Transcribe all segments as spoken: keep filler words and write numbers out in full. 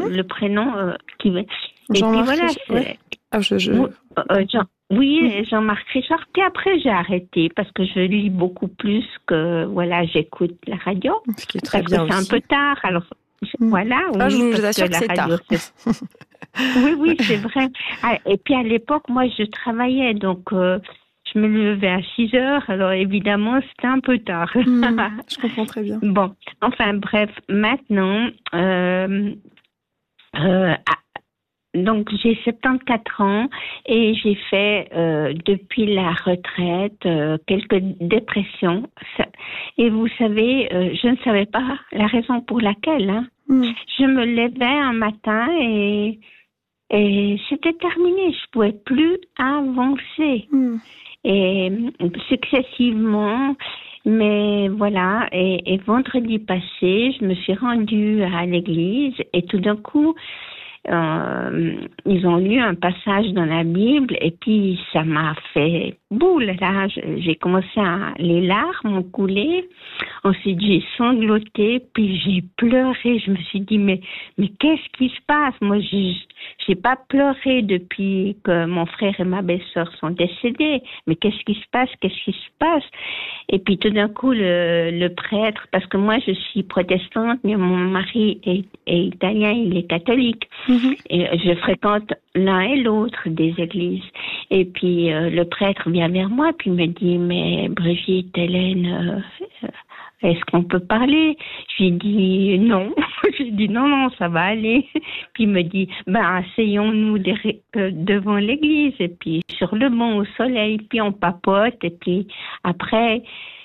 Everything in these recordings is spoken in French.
le prénom euh, qui veut. Et Jean-Marc puis voilà. ouais. ah, je, je... Euh, Jean... Oui, mmh. Jean-Marc Richard. Puis après, j'ai arrêté parce que je lis beaucoup plus que voilà, j'écoute la radio. Ce qui est très parce bien que c'est aussi. un peu tard. Alors mmh. voilà. Ah, oui, je vous parce assure que, que c'est radio, tard. C'est... oui, oui, c'est vrai. Ah, et puis à l'époque, moi, je travaillais, donc euh, je me levais à six heures. Alors évidemment, c'était un peu tard. mmh, je comprends très bien. Bon, enfin bref, maintenant. Euh, euh, ah, Donc, j'ai soixante-quatorze ans et j'ai fait, euh, depuis la retraite, euh, quelques dépressions. Et vous savez, euh, je ne savais pas la raison pour laquelle. Hein. Mm. Je me levais un matin et, et c'était terminé. Je ne pouvais plus avancer. Mm. Et successivement, mais voilà, et, et vendredi passé, je me suis rendue à l'église et tout d'un coup, Euh, ils ont lu un passage dans la Bible et puis ça m'a fait boule. Là, j'ai commencé à... Les larmes ont coulé. Ensuite, j'ai sangloté, puis j'ai pleuré. Je me suis dit, mais, mais qu'est-ce qui se passe? Moi, j'ai, j'ai pas pleuré depuis que mon frère et ma belle-sœur sont décédés. Mais qu'est-ce qui se passe? Qu'est-ce qui se passe? Et puis tout d'un coup, le, le prêtre, parce que moi, je suis protestante, mais mon mari est, est italien, il est catholique. Mm-hmm. Et je fréquente l'un et l'autre des églises. Et puis euh, le prêtre vient vers moi, puis me dit, mais Brigitte, Hélène, euh, est-ce qu'on peut parler? J'ai dit non. J'ai dit non, non, ça va aller. Puis il me dit, ben asseyons-nous de, euh, devant l'église, et puis sur le banc au soleil, puis on papote, et puis après...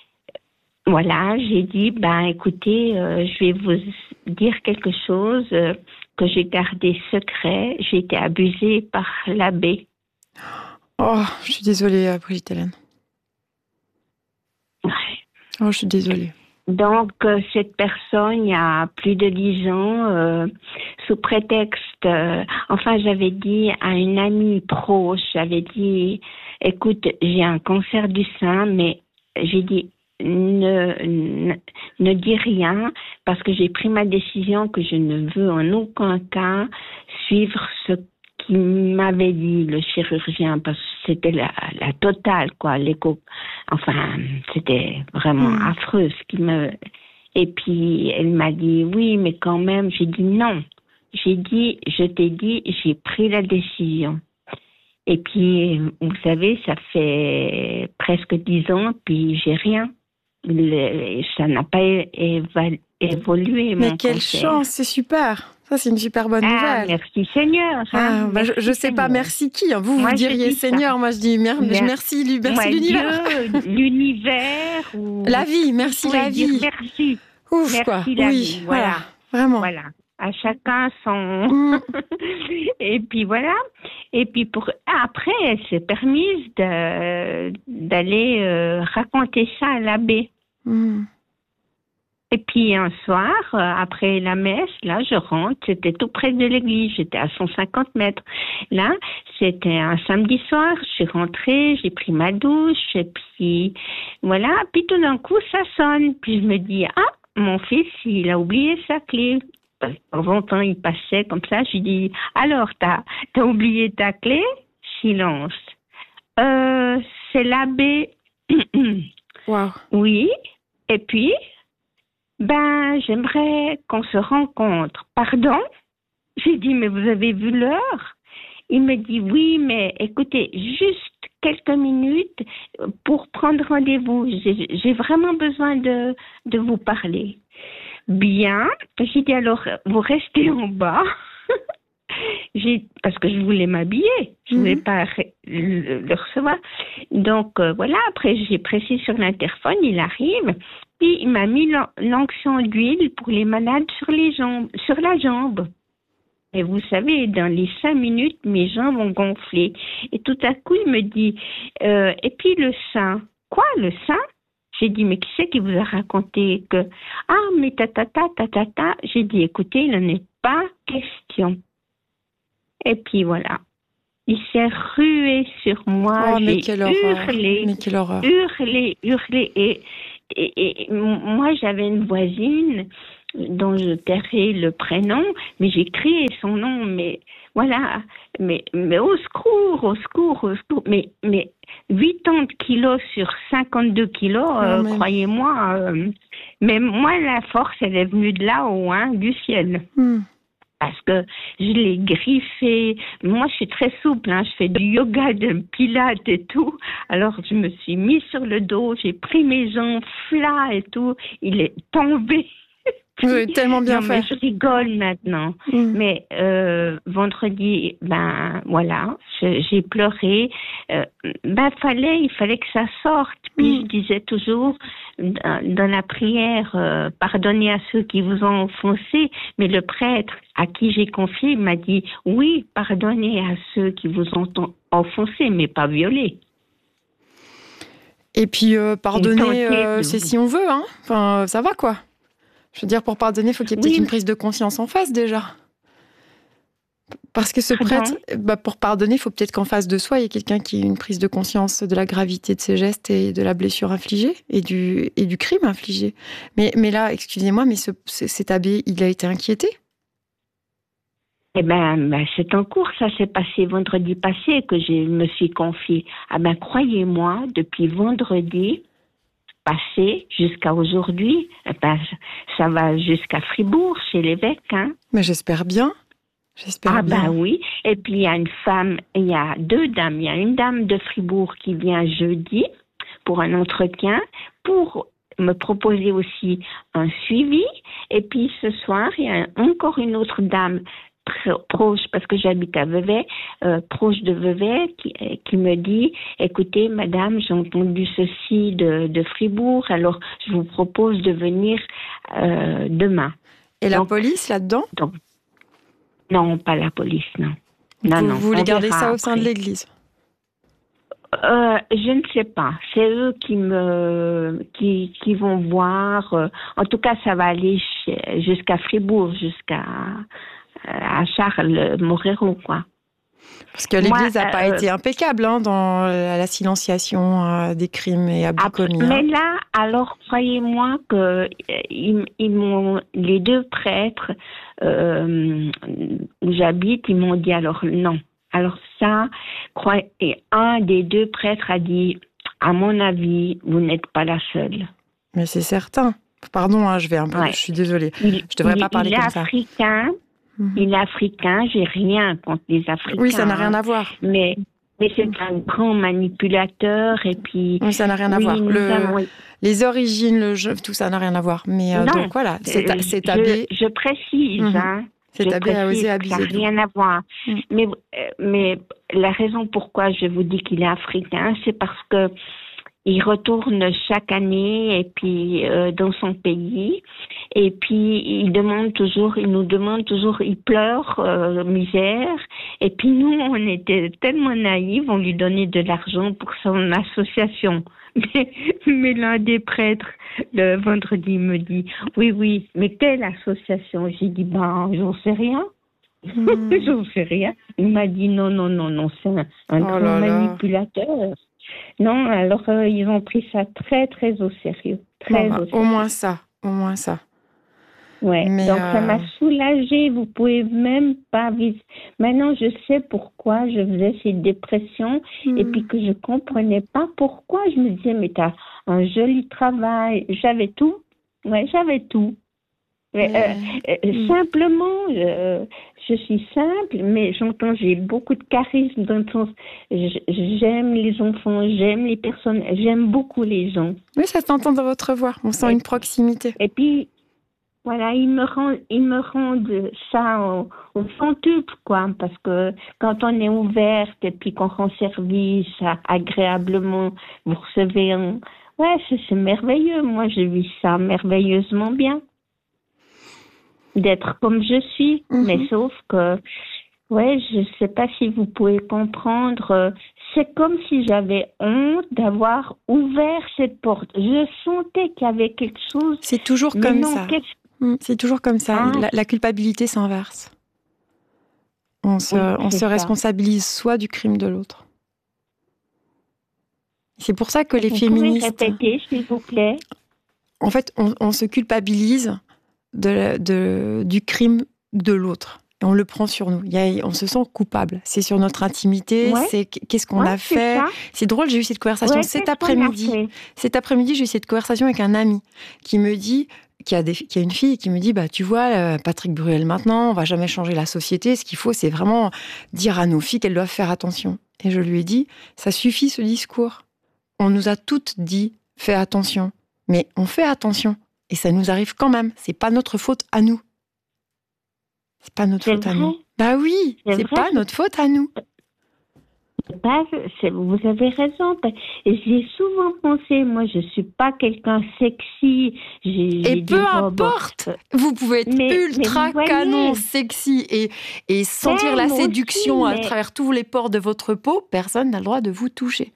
Voilà, j'ai dit, ben écoutez, euh, je vais vous dire quelque chose euh, que j'ai gardé secret. J'ai été abusée par l'abbé. Oh, je suis désolée, Brigitte Hélène. Ouais. Oh, je suis désolée. Donc, euh, cette personne, il y a plus de dix ans, euh, sous prétexte, euh, enfin, j'avais dit à une amie proche, j'avais dit, écoute, j'ai un cancer du sein, mais j'ai dit, Ne, ne, ne dis rien parce que j'ai pris ma décision que je ne veux en aucun cas suivre ce qu'il m'avait dit le chirurgien parce que c'était la, la totale quoi, l'écho, enfin c'était vraiment mmh. affreux ce qui me... Et puis elle m'a dit oui mais quand même, j'ai dit non, j'ai dit je t'ai dit j'ai pris la décision. Et puis vous savez ça fait presque dix ans puis j'ai rien. Le, ça n'a pas éva- évolué. Mais mon quelle cancer. chance, c'est super. Ça, c'est une super bonne ah, nouvelle. Merci Seigneur. Hein, ah, bah, merci je ne sais Seigneur. pas, merci qui hein. Vous, moi, vous diriez Seigneur, ça. Moi je dis mer- merci, merci, merci moi, l'univers. Dieu, l'univers. Ou... La vie, merci la vie. Merci. Ouf, merci quoi. la oui, vie. Voilà. voilà, vraiment. Voilà. À chacun son. Mm. Et puis voilà. Et puis pour après, elle s'est permise de... d'aller euh, raconter ça à l'abbé. Mm. Et puis un soir, euh, après la messe, là, je rentre, c'était tout près de l'église, j'étais à cent cinquante mètres. Là, c'était un samedi soir, je suis rentrée, j'ai pris ma douche, et puis voilà, puis tout d'un coup, ça sonne. Puis je me dis, ah, mon fils, il a oublié sa clé. De temps en temps, il passait comme ça, je lui dis, alors, t'as, t'as oublié ta clé? Silence. Euh, c'est l'abbé. Wow. Oui, et puis, ben, j'aimerais qu'on se rencontre. Pardon? J'ai dit, mais vous avez vu l'heure? Il me dit, oui, mais écoutez, juste quelques minutes pour prendre rendez-vous. J'ai, j'ai vraiment besoin de, de vous parler. Bien. J'ai dit, alors, vous restez en bas. J'ai, parce que je voulais m'habiller, je ne voulais mmh. pas le, le recevoir. Donc euh, voilà, après j'ai pressé sur l'interphone, il arrive, puis il m'a mis l'onction d'huile pour les malades sur les jambes, sur la jambe. Et vous savez, dans les cinq minutes, mes jambes ont gonflé. Et tout à coup, il me dit, euh, et puis le sein. Quoi, le sein? J'ai dit, mais qui c'est qui vous a raconté que... Ah, mais ta ta ta ta ta ta. J'ai dit, écoutez, il n'en est pas question. Et puis voilà, il s'est rué sur moi, oh, mais j'ai quelle hurlé, mais quelle horreur. hurlé, hurlé. Et, et, et moi, j'avais une voisine dont je tairai le prénom, mais j'ai crié son nom, mais voilà, mais, mais au secours, au secours, au secours, mais, mais quatre-vingts kilos sur cinquante-deux kilos, euh, mais... croyez-moi, euh, mais moi, la force, elle est venue de là-haut, hein, du ciel. Mm. Parce que je l'ai griffé. Moi, je suis très souple, hein. Je fais du yoga, de pilates et tout. Alors, je me suis mise sur le dos, j'ai pris mes jambes, flat et tout. Il est tombé. Vous avez tellement bien non, fait. Mais je rigole maintenant. Mm. Mais euh, vendredi, ben voilà, je, j'ai pleuré. Euh, ben fallait, il fallait que ça sorte. Puis mm. je disais toujours dans, dans la prière, euh, pardonnez à ceux qui vous ont offensé. Mais le prêtre à qui j'ai confié m'a dit oui, pardonnez à ceux qui vous ont offensé, mais pas violé. Et puis euh, pardonner, euh, c'est si on veut, hein. Enfin, ça va quoi. Je veux dire, pour pardonner, il faut qu'il y ait peut-être oui. une prise de conscience en face, déjà. Parce que ce prêtre, bah, pour pardonner, il faut peut-être qu'en face de soi, il y ait quelqu'un qui ait une prise de conscience de la gravité de ses gestes et de la blessure infligée et du, et du crime infligé. Mais, mais là, excusez-moi, mais ce, cet abbé, il a été inquiété ? Eh ben, ben, c'est en cours, ça s'est passé vendredi passé que je me suis confiée. Ah ben, croyez-moi, depuis vendredi passé jusqu'à aujourd'hui, eh ben, ça va jusqu'à Fribourg, chez l'évêque. Hein. Mais j'espère bien. J'espère ah bien. ben oui. Et puis il y a une femme, il y a deux dames. Il y a une dame de Fribourg qui vient jeudi pour un entretien, pour me proposer aussi un suivi. Et puis ce soir, il y a encore une autre dame proche, parce que j'habite à Vevey, euh, proche de Vevey, qui, qui me dit, écoutez, madame, j'ai entendu ceci de, de Fribourg, alors je vous propose de venir euh, demain. Et donc, la police là-dedans donc, non, pas la police, non. non vous non, vous voulez garder ça au sein après. de l'église euh, je ne sais pas. C'est eux qui me, qui, qui vont voir. En tout cas, ça va aller chez, jusqu'à Fribourg, jusqu'à à Charles Morero, quoi. Parce que l'Église n'a pas euh, été impeccable hein, dans la silenciation euh, des crimes et abus commis. Hein. Mais là, alors croyez-moi que ils, ils m'ont, les deux prêtres euh, où j'habite, ils m'ont dit alors non. Alors ça, croyez, et un des deux prêtres a dit, à mon avis, vous n'êtes pas la seule. Mais c'est certain. Pardon, hein, je vais un peu. Ouais. Je suis désolée. Il, je devrais il, pas parler il comme est ça. Africain. Il est africain, j'ai rien contre les Africains. Oui, ça n'a rien à voir. Mais, mais c'est un grand manipulateur et puis... Oui, ça n'a rien à oui, voir. Le, avons... Les origines, le jeu, tout ça n'a rien à voir. Mais euh, donc voilà, c'est, c'est abbé... Je, je précise, mm-hmm. hein. Cet abbé a osé abuser. Ça n'a rien à voir. Mm. Mais, mais la raison pourquoi je vous dis qu'il est africain, c'est parce que il retourne chaque année et puis euh, dans son pays et puis il demande toujours, il nous demande toujours, il pleure euh, misère et puis nous on était tellement naïfs, on lui donnait de l'argent pour son association. Mais, mais l'un des prêtres le vendredi me dit oui oui mais quelle association? J'ai dit ben j'en sais rien. Mmh. j'en sais rien. Il m'a dit non non non non c'est un, un oh grand là manipulateur. Là. Non, alors euh, ils ont pris ça très très au sérieux. Très bon, bah, au sérieux. Au moins ça, au moins ça. Ouais. Mais donc euh... ça m'a soulagée. Vous pouvez même pas vivre. Maintenant, je sais pourquoi je faisais ces dépressions mmh. et puis que je comprenais pas pourquoi. Je me disais mais t'as un joli travail. J'avais tout. Ouais, j'avais tout. Mais, euh, euh, mmh. Simplement, euh, je suis simple, mais j'entends, j'ai beaucoup de charisme dans le sens, j'aime les enfants, j'aime les personnes, j'aime beaucoup les gens. Oui, ça s'entend dans votre voix, on sent et, une proximité. Et puis, voilà, ils me rendent, ils me rendent ça au, au centuple, quoi, parce que quand on est ouverte et puis qu'on rend service agréablement, vous recevez un... Ouais, c'est, c'est merveilleux, moi je vis ça merveilleusement bien. D'être comme je suis, mm-hmm. mais sauf que, ouais, je sais pas si vous pouvez comprendre, c'est comme si j'avais honte d'avoir ouvert cette porte. Je sentais qu'il y avait quelque chose. C'est toujours comme non, ça. Mmh, c'est toujours comme ça. Ah. La, la culpabilité s'inverse. On se, oui, on se responsabilise soit du crime de l'autre. C'est pour ça que les vous féministes... Vous pouvez répéter, s'il vous plaît? En fait, on, on se culpabilise de, de, du crime de l'autre. Et on le prend sur nous. Il y a, on se sent coupable. C'est sur notre intimité. Ouais. C'est qu'est-ce qu'on ouais, a fait. C'est, c'est drôle, j'ai eu cette conversation ouais, cet après-midi. Cet après-midi, j'ai eu cette conversation avec un ami qui me dit, qui a, des, qui a une fille qui me dit, bah, tu vois, Patrick Bruel maintenant, on va jamais changer la société. Ce qu'il faut, c'est vraiment dire à nos filles qu'elles doivent faire attention. Et je lui ai dit, ça suffit ce discours. On nous a toutes dit, fais attention. Mais on fait attention. Et ça nous arrive quand même. C'est pas notre faute à nous. C'est pas notre c'est faute vrai. à nous. Bah oui, c'est, c'est pas notre faute à nous. Bah, c'est, vous avez raison. Et j'y ai souvent pensé. Moi, je suis pas quelqu'un sexy. J'ai, et j'ai peu importe. Bon, vous pouvez être mais, ultra mais canon, sexy et, et sentir la séduction aussi, à mais... travers tous les pores de votre peau. Personne n'a le droit de vous toucher.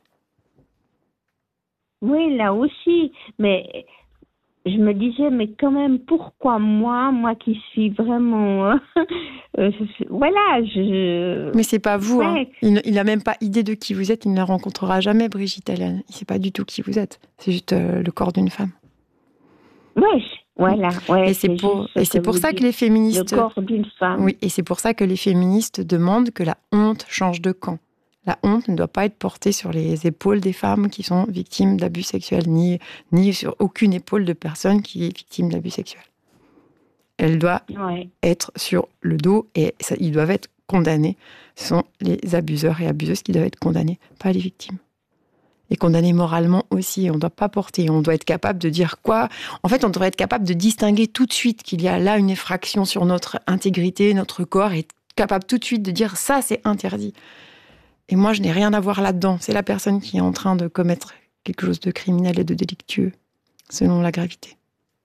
Oui, là aussi. Mais... je me disais, mais quand même, pourquoi moi, moi qui suis vraiment... euh, voilà, je... Mais c'est pas vous, ouais. hein. Il, il n'a même pas idée de qui vous êtes, il ne la rencontrera jamais, Brigitte Hélène. Il ne sait pas du tout qui vous êtes. C'est juste euh, le corps d'une femme. Oui, voilà. Ouais, et c'est, c'est pour, et c'est pour ça que les féministes... Le corps d'une femme. Oui, et c'est pour ça que les féministes demandent que la honte change de camp. La honte ne doit pas être portée sur les épaules des femmes qui sont victimes d'abus sexuels, ni, ni sur aucune épaule de personne qui est victime d'abus sexuels. Elle doit ouais. être sur le dos et ça, ils doivent être condamnés. Ce sont les abuseurs et abuseuses qui doivent être condamnés, pas les victimes. Et condamnés moralement aussi. On ne doit pas porter, on doit être capable de dire quoi. En fait, on devrait être capable de distinguer tout de suite qu'il y a là une effraction sur notre intégrité, notre corps, et être capable tout de suite de dire ça, c'est interdit. Et moi, je n'ai rien à voir là-dedans. C'est la personne qui est en train de commettre quelque chose de criminel et de délictueux, selon la gravité.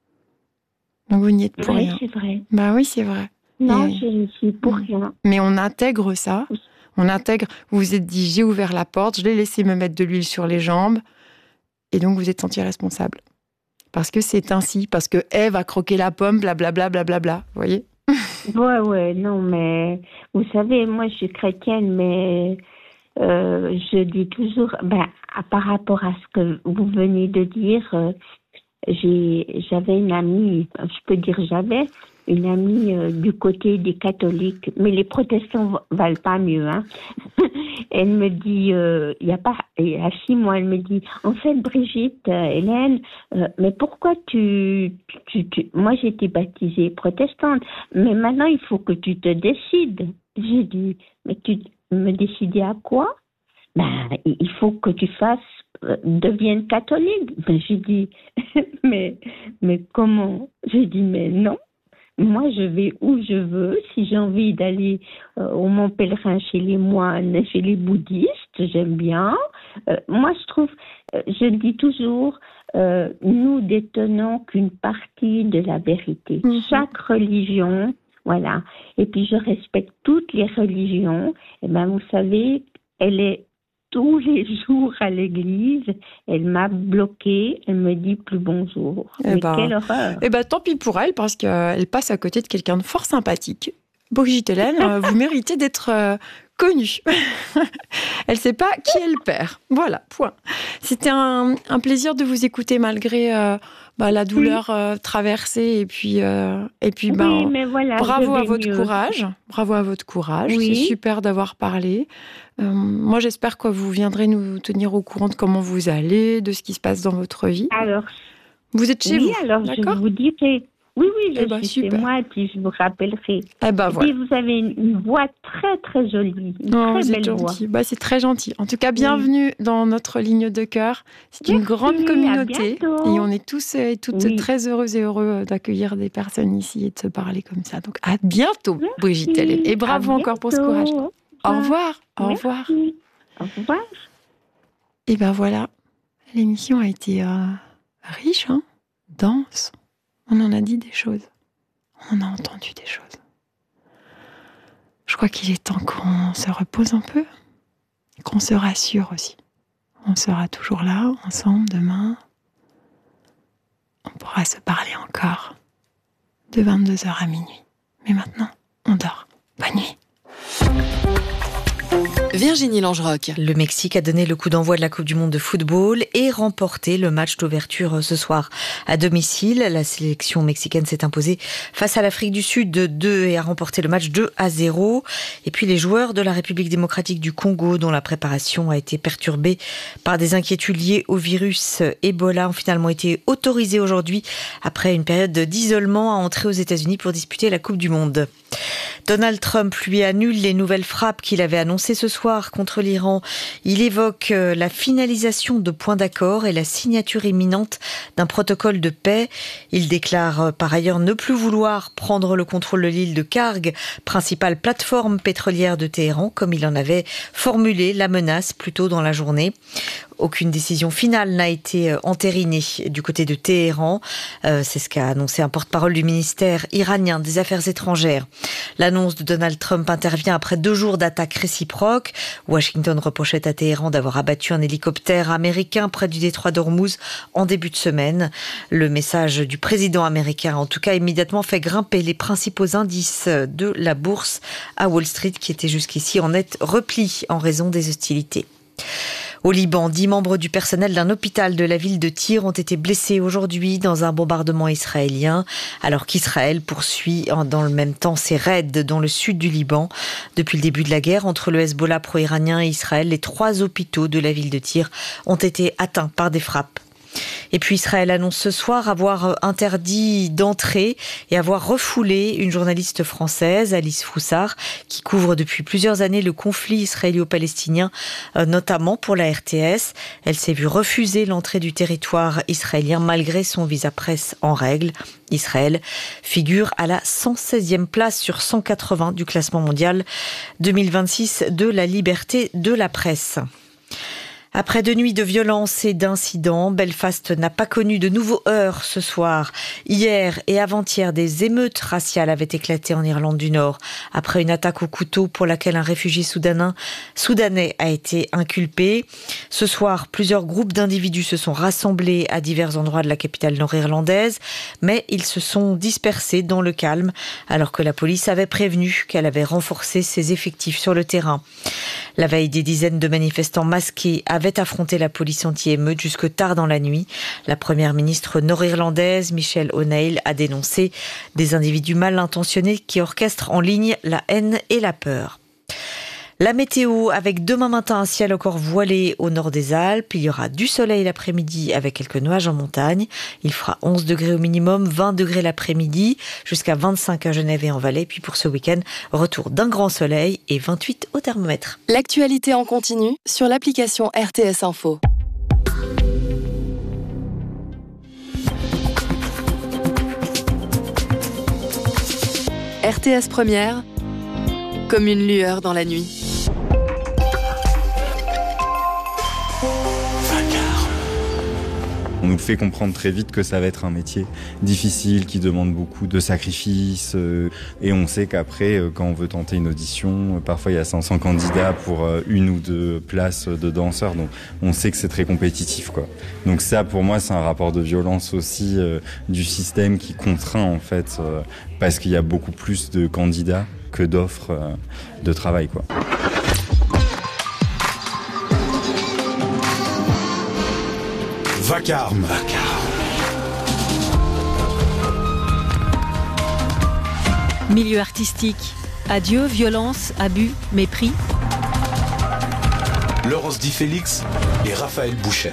Donc vous n'y êtes pour oui, rien. C'est vrai. Bah oui, c'est vrai. Non, et... je ne suis pour rien. Mais on intègre ça. On intègre. Vous vous êtes dit, j'ai ouvert la porte, je l'ai laissé me mettre de l'huile sur les jambes, et donc vous êtes senti responsable. Parce que c'est ainsi, parce que Ève a croqué la pomme, blablabla, blablabla. Vous voyez ? Ouais, ouais, non, mais vous savez, moi, je suis chrétienne, mais. Euh, je dis toujours, ben, par rapport à ce que vous venez de dire, euh, j'ai, j'avais une amie, je peux dire j'avais, une amie euh, du côté des catholiques, mais les protestants valent pas mieux. Hein. Elle me dit, euh, il y a pas, il y a six mois, elle me dit, en fait, Brigitte, euh, Hélène, euh, mais pourquoi tu, tu, tu, moi j'ai été baptisée protestante, mais maintenant il faut que tu te décides. J'ai dit, mais tu me décider à quoi? Ben, il faut que tu fasses, euh, deviennes catholique. Ben, j'ai dit, mais, mais comment? J'ai dit, mais non. Moi, je vais où je veux. Si j'ai envie d'aller euh, au Mont Pèlerin chez les moines, chez les bouddhistes, j'aime bien. Euh, moi, je trouve, euh, je dis toujours, euh, nous détenons qu'une partie de la vérité. Mm-hmm. Chaque religion, voilà. Et puis, je respecte toutes les religions. Et ben, vous savez, elle est tous les jours à l'église, elle m'a bloquée, elle me dit plus bonjour. Eh Mais ben, quelle horreur! Eh ben, tant pis pour elle, parce qu'elle passe à côté de quelqu'un de fort sympathique. Brigitte Hélène, vous méritez d'être euh, connue. Elle ne sait pas qui elle perd. Voilà, point. C'était un, un plaisir de vous écouter malgré euh, bah, la douleur oui. euh, traversée. Et puis, euh, et puis bah, oui, mais voilà, bravo à votre mieux. courage. Bravo à votre courage. Oui. C'est super d'avoir parlé. Euh, moi, j'espère que vous viendrez nous tenir au courant de comment vous allez, de ce qui se passe dans votre vie. Alors, vous êtes chez oui, vous, alors d'accord? Je vous dirai. Oui, oui, je eh ben, suis super. chez moi et puis je vous rappellerai. Eh ben, et voilà. puis vous avez une, une voix très, très jolie. Une oh, très vous belle êtes voix. gentil. Bah, c'est très gentil. En tout cas, bienvenue oui. dans notre ligne de cœur. C'est Merci, une grande communauté. Et on est tous et toutes oui. très heureux et heureux d'accueillir des personnes ici et de se parler comme ça. Donc, à bientôt, Merci. Brigitte Hélène. Et bravo encore pour ce courage. Au revoir. Au Merci. revoir. Au revoir. Et ben voilà. L'émission a été euh, riche, hein, dense. On en a dit des choses. On a entendu des choses. Je crois qu'il est temps qu'on se repose un peu, qu'on se rassure aussi. On sera toujours là, ensemble, demain. On pourra se parler encore de vingt-deux heures à minuit. Mais maintenant, on dort. Bonne nuit. Virginie Langeroc. Le Mexique a donné le coup d'envoi de la Coupe du Monde de football et remporté le match d'ouverture ce soir à domicile. La sélection mexicaine s'est imposée face à l'Afrique du Sud de deux et a remporté le match deux à zéro. Et puis les joueurs de la République démocratique du Congo, dont la préparation a été perturbée par des inquiétudes liées au virus Ebola, ont finalement été autorisés aujourd'hui, après une période d'isolement, à entrer aux États-Unis pour disputer la Coupe du Monde. Donald Trump lui annule les nouvelles frappes qu'il avait annoncées ce soir contre l'Iran. Il évoque la finalisation de points d'accord et la signature imminente d'un protocole de paix. Il déclare par ailleurs ne plus vouloir prendre le contrôle de l'île de Karg, principale plateforme pétrolière de Téhéran, comme il en avait formulé la menace plus tôt dans la journée. Aucune décision finale n'a été entérinée du côté de Téhéran. Euh, c'est ce qu'a annoncé un porte-parole du ministère iranien des Affaires étrangères. L'annonce de Donald Trump intervient après deux jours d'attaques réciproques. Washington reprochait à Téhéran d'avoir abattu un hélicoptère américain près du détroit d'Ormuz en début de semaine. Le message du président américain a en tout cas immédiatement fait grimper les principaux indices de la bourse à Wall Street, qui était jusqu'ici en net repli en raison des hostilités. Au Liban, dix membres du personnel d'un hôpital de la ville de Tyr ont été blessés aujourd'hui dans un bombardement israélien, alors qu'Israël poursuit dans le même temps ses raids dans le sud du Liban. Depuis le début de la guerre entre le Hezbollah pro-iranien et Israël, les trois hôpitaux de la ville de Tyr ont été atteints par des frappes. Et puis Israël annonce ce soir avoir interdit d'entrer et avoir refoulé une journaliste française, Alice Froussard, qui couvre depuis plusieurs années le conflit israélo-palestinien, notamment pour la R T S. Elle s'est vue refuser l'entrée du territoire israélien malgré son visa presse en règle. Israël figure à la cent seizième place sur cent quatre-vingts du classement mondial deux mille vingt-six de la liberté de la presse. Après deux nuits de violence et d'incidents, Belfast n'a pas connu de nouveaux heurts ce soir. Hier et avant-hier, des émeutes raciales avaient éclaté en Irlande du Nord après une attaque au couteau pour laquelle un réfugié soudanais, soudanais a été inculpé. Ce soir, plusieurs groupes d'individus se sont rassemblés à divers endroits de la capitale nord-irlandaise, mais ils se sont dispersés dans le calme alors que la police avait prévenu qu'elle avait renforcé ses effectifs sur le terrain. La veille, des dizaines de manifestants masqués avaient affronté la police anti-émeute jusque tard dans la nuit. La première ministre nord-irlandaise, Michelle O'Neill, a dénoncé des individus mal intentionnés qui orchestrent en ligne la haine et la peur. La météo, avec demain matin un ciel encore voilé au nord des Alpes. Il y aura du soleil l'après-midi avec quelques nuages en montagne. Il fera onze degrés au minimum, vingt degrés l'après-midi, jusqu'à vingt-cinq à Genève et en Valais. Puis pour ce week-end, retour d'un grand soleil et vingt-huit au thermomètre. L'actualité en continu sur l'application R T S Info. R T S Première, comme une lueur dans la nuit. On nous fait comprendre très vite que ça va être un métier difficile, qui demande beaucoup de sacrifices. Euh, et on sait qu'après, euh, quand on veut tenter une audition, euh, parfois il y a cinq cents candidats pour euh, une ou deux places de danseurs. Donc on sait que c'est très compétitif, quoi. Donc ça, pour moi, c'est un rapport de violence aussi euh, du système qui contraint, en fait, euh, parce qu'il y a beaucoup plus de candidats que d'offres euh, de travail, quoi. Vacarme. Milieu artistique. Adieu, violence, abus, mépris. Laurence Di Félix et Raphaël Bouchet.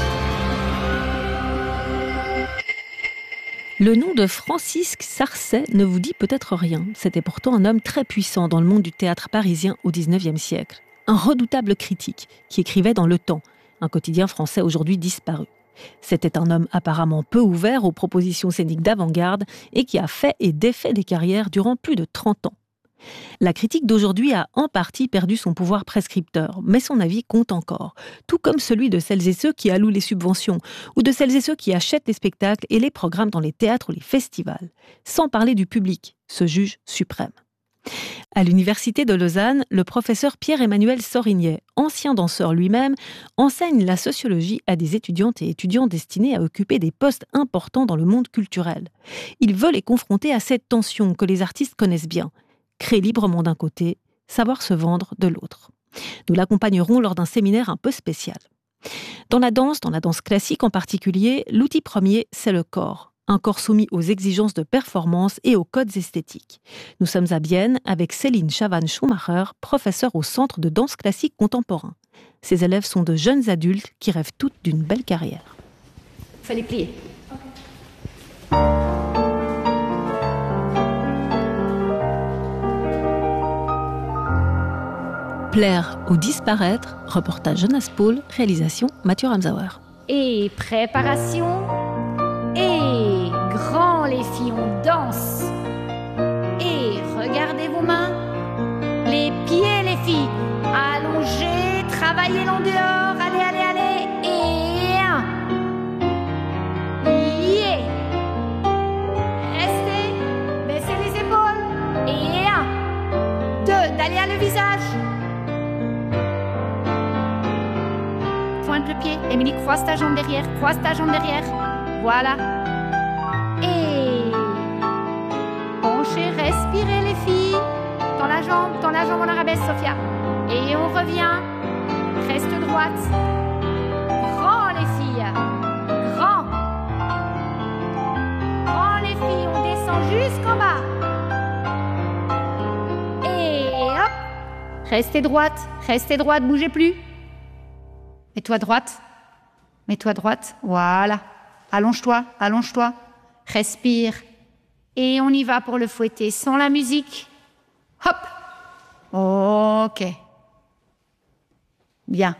Le nom de Francisque Sarcey ne vous dit peut-être rien. C'était pourtant un homme très puissant dans le monde du théâtre parisien au dix-neuvième siècle. Un redoutable critique qui écrivait dans Le Temps, un quotidien français aujourd'hui disparu. C'était un homme apparemment peu ouvert aux propositions scéniques d'avant-garde et qui a fait et défait des carrières durant plus de trente ans. La critique d'aujourd'hui a en partie perdu son pouvoir prescripteur, mais son avis compte encore, tout comme celui de celles et ceux qui allouent les subventions ou de celles et ceux qui achètent les spectacles et les programmes dans les théâtres ou les festivals, sans parler du public, ce juge suprême. À l'université de Lausanne, le professeur Pierre-Emmanuel Sorignet, ancien danseur lui-même, enseigne la sociologie à des étudiantes et étudiants destinés à occuper des postes importants dans le monde culturel. Il veut les confronter à cette tension que les artistes connaissent bien. Créer librement d'un côté, savoir se vendre de l'autre. Nous l'accompagnerons lors d'un séminaire un peu spécial. Dans la danse, dans la danse classique en particulier, l'outil premier, c'est le corps. Un corps soumis aux exigences de performance et aux codes esthétiques. Nous sommes à Bienne avec Céline Chavannes-Schumacher, professeure au Centre de danse classique contemporain. Ses élèves sont de jeunes adultes qui rêvent toutes d'une belle carrière. Il fallait plier. Plaire ou disparaître, reportage Jonas Paul, réalisation Mathieu Ramsauer. Et préparation. Et grand les filles, on danse. Et regardez vos mains. Les pieds les filles. Allongez, travaillez l'en dehors. Allez, allez, allez. Et un. Yeah. Restez. Baissez les épaules. Et un. Deux. D'aller à le visage. Pointe le pied. Émilie, croise ta jambe derrière. Croise ta jambe derrière. Voilà. Et penchez, respirez les filles. Dans la jambe, dans la jambe, on arabaisse, Sophia. Et on revient. Reste droite. Grand les filles. Grand. Grand les filles, on descend jusqu'en bas. Et hop. Restez droite. Restez droite, bougez plus. Mets-toi droite. Mets-toi droite. Voilà. Allonge-toi, allonge-toi. Respire. Et on y va pour le fouetter sans la musique. Hop. Ok. Bien.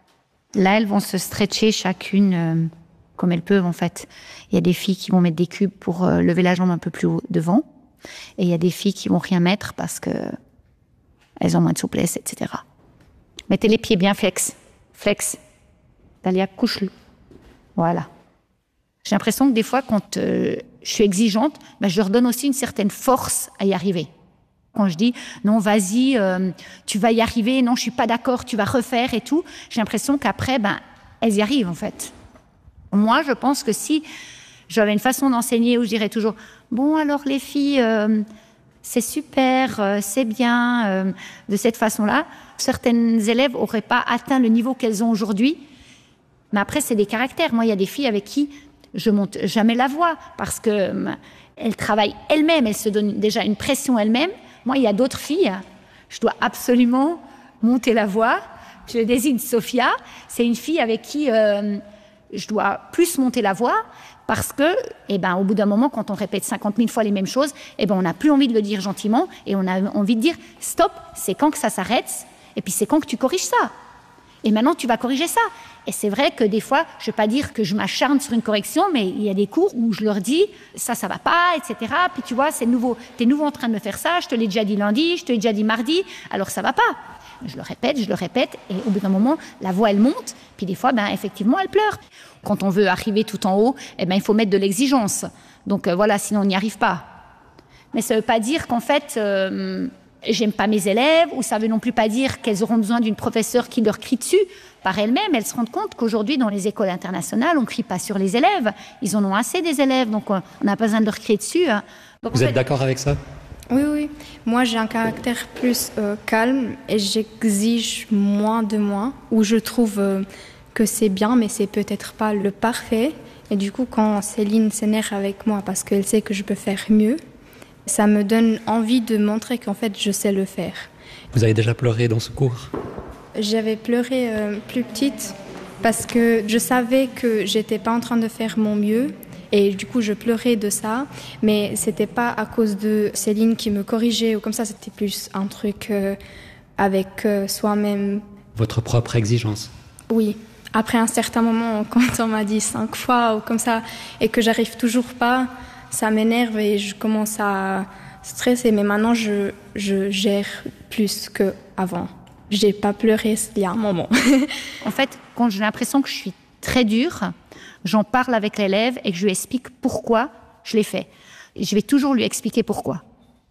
Là, elles vont se stretcher chacune euh, comme elles peuvent, en fait. Il y a des filles qui vont mettre des cubes pour euh, lever la jambe un peu plus haut devant. Et il y a des filles qui vont rien mettre parce que elles ont moins de souplesse, et cetera. Mettez les pieds bien flex. Flex. Dalia, couche-le. Voilà. J'ai l'impression que des fois, quand euh, je suis exigeante, ben, je leur donne aussi une certaine force à y arriver. Quand je dis « non, vas-y, euh, tu vas y arriver, non, je suis pas d'accord, tu vas refaire et tout », j'ai l'impression qu'après, ben, elles y arrivent en fait. Moi, je pense que si j'avais une façon d'enseigner où je dirais toujours « bon, alors les filles, euh, c'est super, euh, c'est bien, euh, de cette façon-là », certaines élèves n'auraient pas atteint le niveau qu'elles ont aujourd'hui. Mais après, c'est des caractères. Moi, il y a des filles avec qui je monte jamais la voix parce que euh, elles travaillent elles-mêmes, elles se donnent déjà une pression elles-mêmes. Moi, il y a d'autres filles, je dois absolument monter la voix. Je désigne Sophia, c'est une fille avec qui euh, je dois plus monter la voix parce que, eh ben, au bout d'un moment, quand on répète cinquante mille fois les mêmes choses, eh ben, on n'a plus envie de le dire gentiment et on a envie de dire stop, c'est quand que ça s'arrête et puis c'est quand que tu corriges ça. Et maintenant, tu vas corriger ça. Et c'est vrai que des fois, je ne vais pas dire que je m'acharne sur une correction, mais il y a des cours où je leur dis ça, ça ne va pas, et cetera. Puis tu vois, c'est nouveau. Tu es nouveau en train de me faire ça, je te l'ai déjà dit lundi, je te l'ai déjà dit mardi, alors ça ne va pas. Je le répète, je le répète, et au bout d'un moment, la voix, elle monte, puis des fois, ben, effectivement, elle pleure. Quand on veut arriver tout en haut, eh ben, il faut mettre de l'exigence. Donc euh, voilà, sinon on n'y arrive pas. Mais ça ne veut pas dire qu'en fait... Euh, j'aime pas mes élèves, ou ça veut non plus pas dire qu'elles auront besoin d'une professeure qui leur crie dessus. Par elles-mêmes, elles se rendent compte qu'aujourd'hui, dans les écoles internationales, on ne crie pas sur les élèves. Ils en ont assez des élèves, donc on n'a pas besoin de leur crier dessus. Donc, Vous êtes fait... d'accord avec ça ? Oui, oui. Moi, j'ai un caractère plus euh, calme et j'exige moins de moi, où je trouve euh, que c'est bien, mais c'est peut-être pas le parfait. Et du coup, quand Céline s'énerve avec moi parce qu'elle sait que je peux faire mieux, ça me donne envie de montrer qu'en fait, je sais le faire. Vous avez déjà pleuré dans ce cours ? J'avais pleuré euh, plus petite parce que je savais que j'étais pas en train de faire mon mieux et du coup, je pleurais de ça. Mais c'était pas à cause de Céline qui me corrigeait ou comme ça, c'était plus un truc euh, avec euh, soi-même. Votre propre exigence ? Oui. Après un certain moment, quand on m'a dit cinq fois ou comme ça et que j'arrive toujours pas, ça m'énerve et je commence à stresser. Mais maintenant, je, je gère plus qu'avant. J'ai pas pleuré il y a un moment. En fait, quand j'ai l'impression que je suis très dure, j'en parle avec l'élève et que je lui explique pourquoi je l'ai fait. Et je vais toujours lui expliquer pourquoi.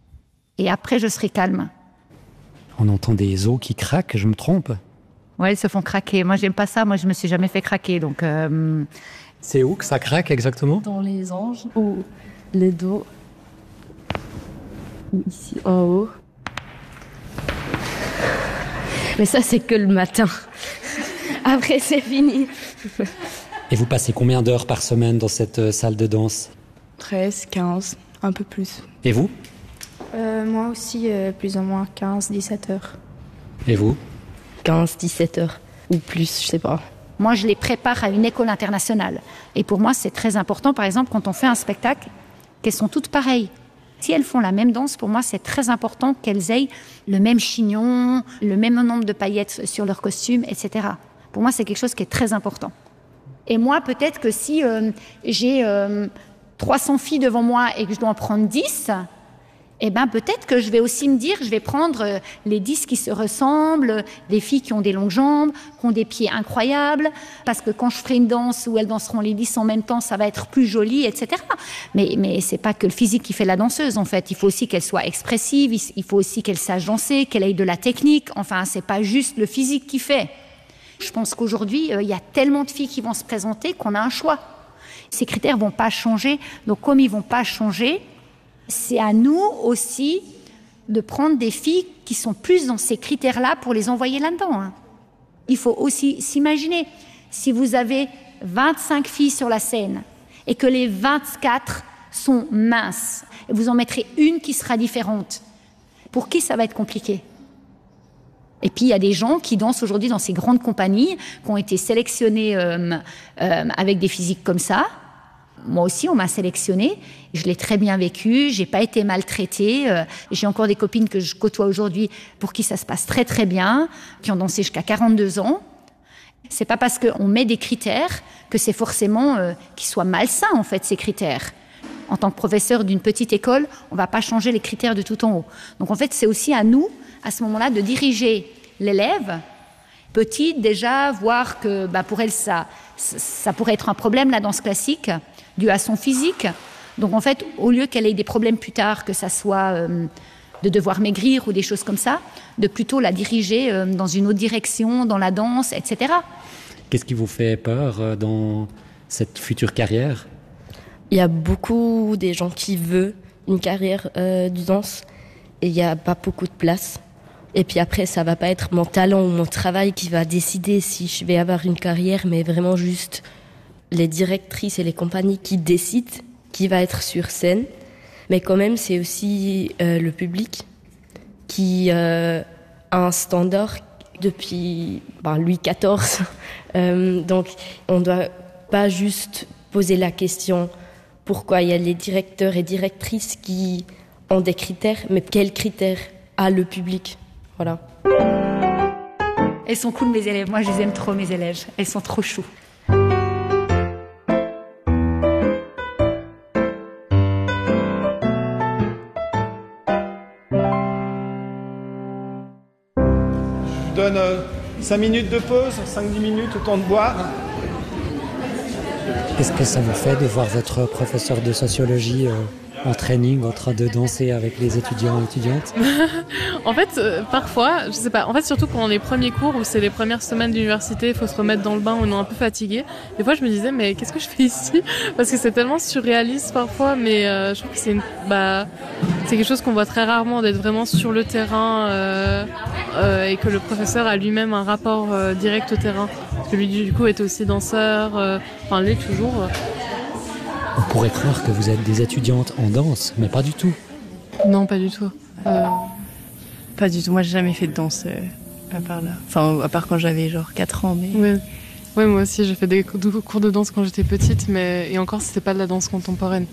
Et après, je serai calme. On entend des os qui craquent, je me trompe ? Ouais, elles se font craquer. Moi, j'aime pas ça. Moi, je me suis jamais fait craquer. Donc, euh... c'est où que ça craque exactement ? Dans les anges ou les dos. Ici en haut. Mais ça, c'est que le matin. Après, c'est fini. Et vous passez combien d'heures par semaine dans cette euh, salle de danse ? treize, quinze, un peu plus. Et vous ? Euh, moi aussi, euh, plus ou moins quinze, dix-sept heures. Et vous ? quinze, dix-sept heures. Ou plus, je sais pas. Moi, je les prépare à une école internationale. Et pour moi, c'est très important, par exemple, quand on fait un spectacle, qu'elles sont toutes pareilles. Si elles font la même danse, pour moi, c'est très important qu'elles aient le même chignon, le même nombre de paillettes sur leur costume, et cetera. Pour moi, c'est quelque chose qui est très important. Et moi, peut-être que si euh, j'ai euh, trois cents filles devant moi et que je dois en prendre dix, eh ben, peut-être que je vais aussi me dire, je vais prendre euh, les dix qui se ressemblent, des filles qui ont des longues jambes, qui ont des pieds incroyables, parce que quand je ferai une danse où elles danseront les dix en même temps, ça va être plus joli, et cetera. Mais, mais c'est pas que le physique qui fait la danseuse, en fait. Il faut aussi qu'elle soit expressive, il faut aussi qu'elle sache danser, qu'elle ait de la technique. Enfin, c'est pas juste le physique qui fait. Je pense qu'aujourd'hui, il euh, y a tellement de filles qui vont se présenter qu'on a un choix. Ces critères vont pas changer. Donc, comme ils vont pas changer, c'est à nous aussi de prendre des filles qui sont plus dans ces critères-là pour les envoyer là-dedans. Hein. Il faut aussi s'imaginer, si vous avez vingt-cinq filles sur la scène et que les vingt-quatre sont minces, et vous en mettrez une qui sera différente, pour qui ça va être compliqué ? Et puis, il y a des gens qui dansent aujourd'hui dans ces grandes compagnies, qui ont été sélectionnés euh, euh, avec des physiques comme ça. Moi aussi, on m'a sélectionnée. Je l'ai très bien vécu. J'ai pas été maltraitée. Euh, j'ai encore des copines que je côtoie aujourd'hui pour qui ça se passe très, très bien, qui ont dansé jusqu'à quarante-deux ans. C'est pas parce qu'on met des critères que c'est forcément euh, qu'ils soient malsains, en fait, ces critères. En tant que professeur d'une petite école, on va pas changer les critères de tout en haut. Donc, en fait, c'est aussi à nous, à ce moment-là, de diriger l'élève, petite déjà, voir que bah, pour elle, ça, ça pourrait être un problème, la danse classique, dû à son physique. Donc en fait, au lieu qu'elle ait des problèmes plus tard, que ça soit euh, de devoir maigrir ou des choses comme ça, de plutôt la diriger euh, dans une autre direction, dans la danse, et cetera. Qu'est-ce qui vous fait peur euh, dans cette future carrière ? Il y a beaucoup des gens qui veulent une carrière euh, de danse et il n'y a pas beaucoup de place. Et puis après, ça va pas être mon talent ou mon travail qui va décider si je vais avoir une carrière, mais vraiment juste les directrices et les compagnies qui décident qui va être sur scène. Mais quand même, c'est aussi euh, le public qui euh, a un standard depuis ben, Louis quatorze. euh, donc, on doit pas juste poser la question pourquoi il y a les directeurs et directrices qui ont des critères, mais quels critères a le public ? Voilà. Elles sont cool, mes élèves. Moi, je les aime trop, mes élèves. Elles sont trop chou. Je vous donne euh, cinq minutes de pause, cinq dix minutes, autant de boire. Qu'est-ce que ça vous fait de voir votre professeur de sociologie euh, en training, en train de danser avec les étudiants et étudiantes ? En fait, euh, parfois, je sais pas, en fait, surtout quand on est premiers cours ou c'est les premières semaines d'université, il faut se remettre dans le bain, on est un peu fatigué. Des fois, je me disais, mais qu'est-ce que je fais ici ? Parce que c'est tellement surréaliste parfois, mais euh, je trouve que c'est, une, bah, c'est quelque chose qu'on voit très rarement, d'être vraiment sur le terrain euh, euh, et que le professeur a lui-même un rapport euh, direct au terrain. Parce que lui, du coup, est aussi danseur, euh, enfin, l'est toujours. On pourrait croire que vous êtes des étudiantes en danse, mais pas du tout. Non, pas du tout. Euh... Pas du tout. Moi, j'ai jamais fait de danse euh, à part là. Enfin, à part quand j'avais genre quatre ans. Mais... Ouais. Ouais, moi aussi, j'ai fait des cours de danse quand j'étais petite, mais et encore, c'était pas de la danse contemporaine.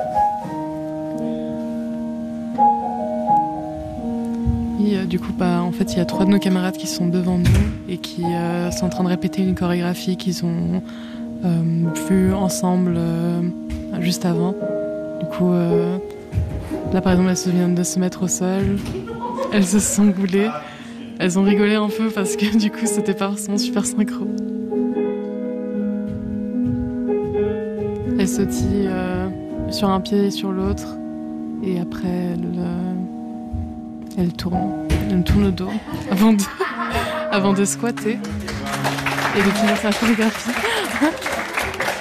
Et, euh, du coup, bah, en fait, il y a trois de nos camarades qui sont devant nous et qui euh, sont en train de répéter une chorégraphie qu'ils ont euh, vue ensemble euh, juste avant. Du coup, euh, là, par exemple, elles se viennent de se mettre au sol. Elles se sont boulées. Elles ont rigolé un peu parce que du coup, c'était pas forcément super synchro. Elles sautillent euh, sur un pied et sur l'autre. Et après, elles, euh, elles tournent. Elles tournent le dos avant de, avant de squatter et de finir sa chorégraphie.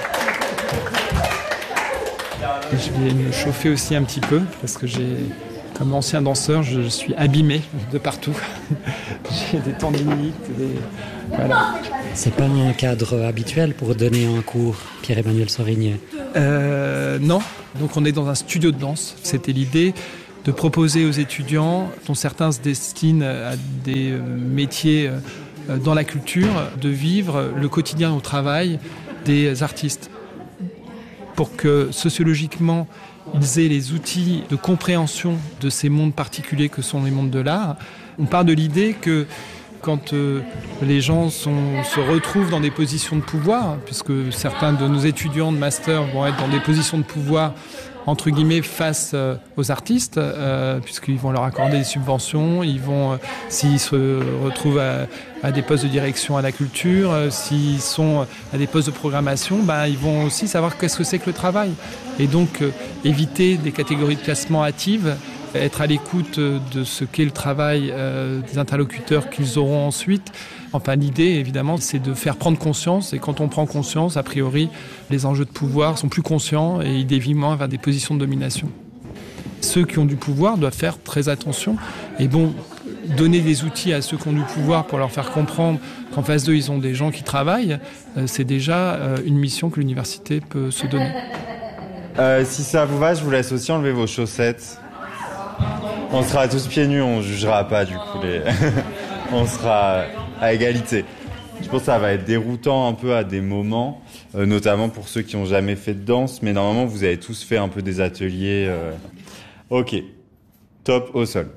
Je vais me chauffer aussi un petit peu parce que j'ai Comme ancien danseur, je suis abîmé de partout. J'ai des tendinites, des... Voilà. C'est pas un cadre habituel pour donner un cours, Pierre-Emmanuel Sorigné? euh, Non. Donc on est dans un studio de danse. C'était l'idée de proposer aux étudiants, dont certains se destinent à des métiers dans la culture, de vivre le quotidien au travail des artistes. Pour que sociologiquement, ils aient les outils de compréhension de ces mondes particuliers que sont les mondes de l'art. On part de l'idée que quand euh, les gens sont, se retrouvent dans des positions de pouvoir, puisque certains de nos étudiants de master vont être dans des positions de pouvoir, entre guillemets, face euh, aux artistes, euh, puisqu'ils vont leur accorder des subventions, ils vont, euh, s'ils se retrouvent à, à des postes de direction à la culture, euh, s'ils sont à des postes de programmation, bah, ils vont aussi savoir qu'est-ce que c'est que le travail. Et donc, euh, éviter des catégories de classement hâtives, être à l'écoute de ce qu'est le travail euh, des interlocuteurs qu'ils auront ensuite. Enfin, l'idée, évidemment, c'est de faire prendre conscience. Et quand on prend conscience, a priori, les enjeux de pouvoir sont plus conscients et ils dévient moins vers des positions de domination. Ceux qui ont du pouvoir doivent faire très attention. Et bon, donner des outils à ceux qui ont du pouvoir pour leur faire comprendre qu'en face d'eux, ils ont des gens qui travaillent, euh, c'est déjà euh, une mission que l'université peut se donner. Euh, si ça vous va, je vous laisse aussi enlever vos chaussettes. On sera tous pieds nus, on jugera pas du coup. Les... on sera à égalité. Je pense que ça va être déroutant un peu à des moments, euh, notamment pour ceux qui n'ont jamais fait de danse, mais normalement vous avez tous fait un peu des ateliers. Euh... Ok, top au sol.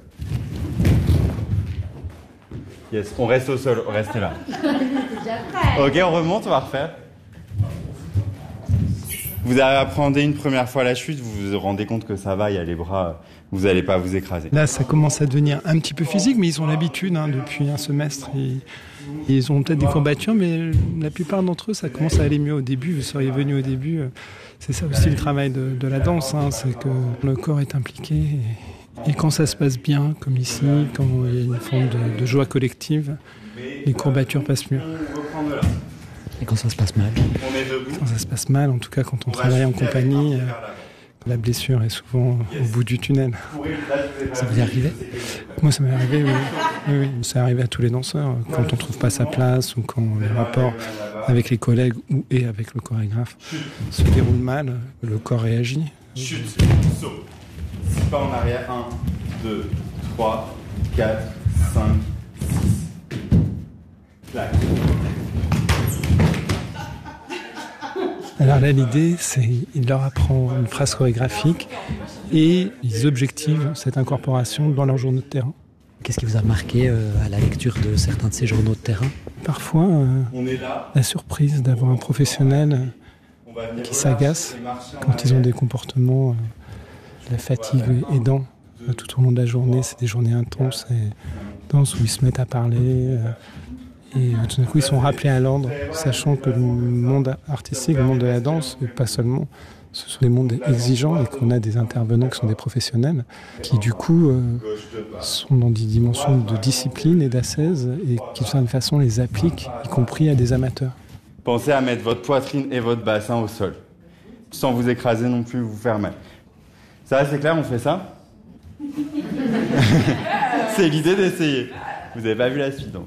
Yes, on reste au sol, restez là. Ok, on remonte, on va refaire. Vous appréhendez une première fois la chute, vous vous rendez compte que ça va, il y a les bras, vous n'allez pas vous écraser. Là, ça commence à devenir un petit peu physique, mais ils ont l'habitude hein, depuis un semestre. Et, et ils ont peut-être des courbatures, mais la plupart d'entre eux, ça commence à aller mieux au début. Vous seriez venu au début. C'est ça aussi le travail de, de la danse, hein, c'est que le corps est impliqué. Et, et quand ça se passe bien, comme ici, quand il y a une forme de, de joie collective, les courbatures passent mieux. Et quand ça se passe mal? Quand ça se passe mal, en tout cas quand on travaille en compagnie, euh, la blessure est souvent au bout du tunnel. Ça vous est arrivé? Moi ça m'est arrivé, oui. oui, oui. C'est arrivé à tous les danseurs. Quand on ne trouve pas sa place ou quand les rapports avec les collègues ou et avec le chorégraphe se déroulent mal, le corps réagit. Chute, saut. Six pas en arrière. un, deux, trois, quatre, cinq, six. Clac. Alors là, l'idée, c'est qu'il leur apprend une phrase chorégraphique et ils objectivent cette incorporation dans leur journaux de terrain. Qu'est-ce qui vous a marqué euh, à la lecture de certains de ces journaux de terrain? Parfois, euh, la surprise d'avoir un professionnel euh, qui s'agace quand ils ont des comportements, euh, la fatigue aidant euh, tout au long de la journée. C'est des journées intenses et denses où ils se mettent à parler. Euh, Et tout d'un coup, ils sont rappelés à l'ordre, sachant que le monde artistique, le monde de la danse, et pas seulement, ce sont des mondes exigeants et qu'on a des intervenants qui sont des professionnels, qui du coup euh, sont dans des dimensions de discipline et d'ascèse et qui de certaine façon les appliquent, y compris à des amateurs. Pensez à mettre votre poitrine et votre bassin au sol, sans vous écraser non plus, vous faire mal. Ça va, c'est clair, on fait ça? C'est l'idée d'essayer. Vous n'avez pas vu la suite, donc.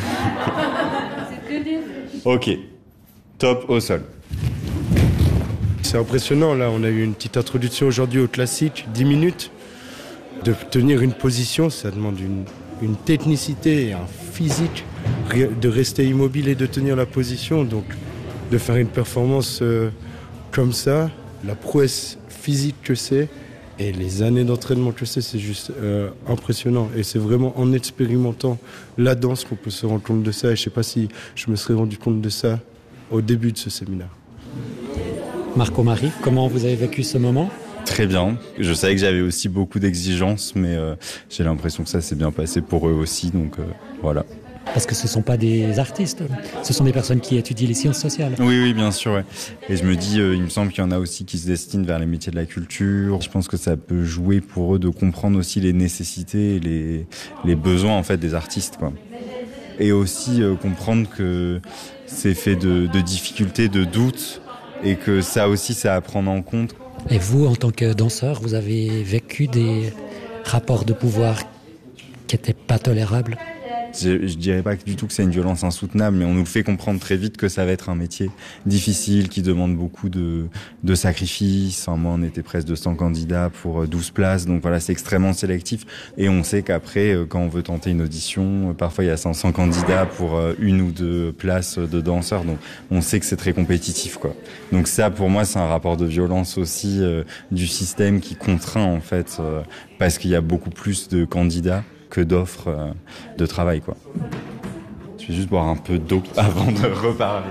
Ok, top au sol. C'est impressionnant, là, on a eu une petite introduction aujourd'hui au classique, dix minutes. De tenir une position, ça demande une, une technicité et un physique, de rester immobile et de tenir la position. Donc, de faire une performance euh, comme ça, la prouesse physique que c'est, et les années d'entraînement que c'est, c'est juste euh, impressionnant. Et c'est vraiment en expérimentant la danse qu'on peut se rendre compte de ça. Et je ne sais pas si je me serais rendu compte de ça au début de ce séminaire. Marco-Marie, comment vous avez vécu ce moment? Très bien. Je savais que j'avais aussi beaucoup d'exigences, mais euh, j'ai l'impression que ça s'est bien passé pour eux aussi. Donc euh, voilà. Parce que ce ne sont pas des artistes, ce sont des personnes qui étudient les sciences sociales. Oui, oui, bien sûr. Ouais. Et je me dis, euh, il me semble qu'il y en a aussi qui se destinent vers les métiers de la culture. Je pense que ça peut jouer pour eux de comprendre aussi les nécessités et les, les besoins en fait des artistes, quoi. Et aussi euh, comprendre que c'est fait de, de difficultés, de doutes, et que ça aussi, c'est à prendre en compte. Et vous, en tant que danseur, vous avez vécu des, rapport de pouvoir qui n'était pas tolérable. Je, je dirais pas du tout que c'est une violence insoutenable, mais on nous le fait comprendre très vite que ça va être un métier difficile, qui demande beaucoup de, de sacrifices. Enfin, moi, on était presque deux cents candidats pour douze places, donc voilà, c'est extrêmement sélectif. Et on sait qu'après, quand on veut tenter une audition, parfois il y a cinq cents candidats pour une ou deux places de danseurs, donc on sait que c'est très compétitif, quoi. Donc ça, pour moi, c'est un rapport de violence aussi euh, du système qui contraint, en fait, euh, parce qu'il y a beaucoup plus de candidats que d'offres euh, de travail, quoi. Je vais juste boire un peu d'eau avant de reparler.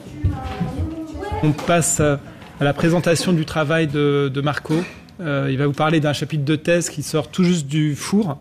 On passe à la présentation du travail de, de Marco. Euh, il va vous parler d'un chapitre de thèse qui sort tout juste du four.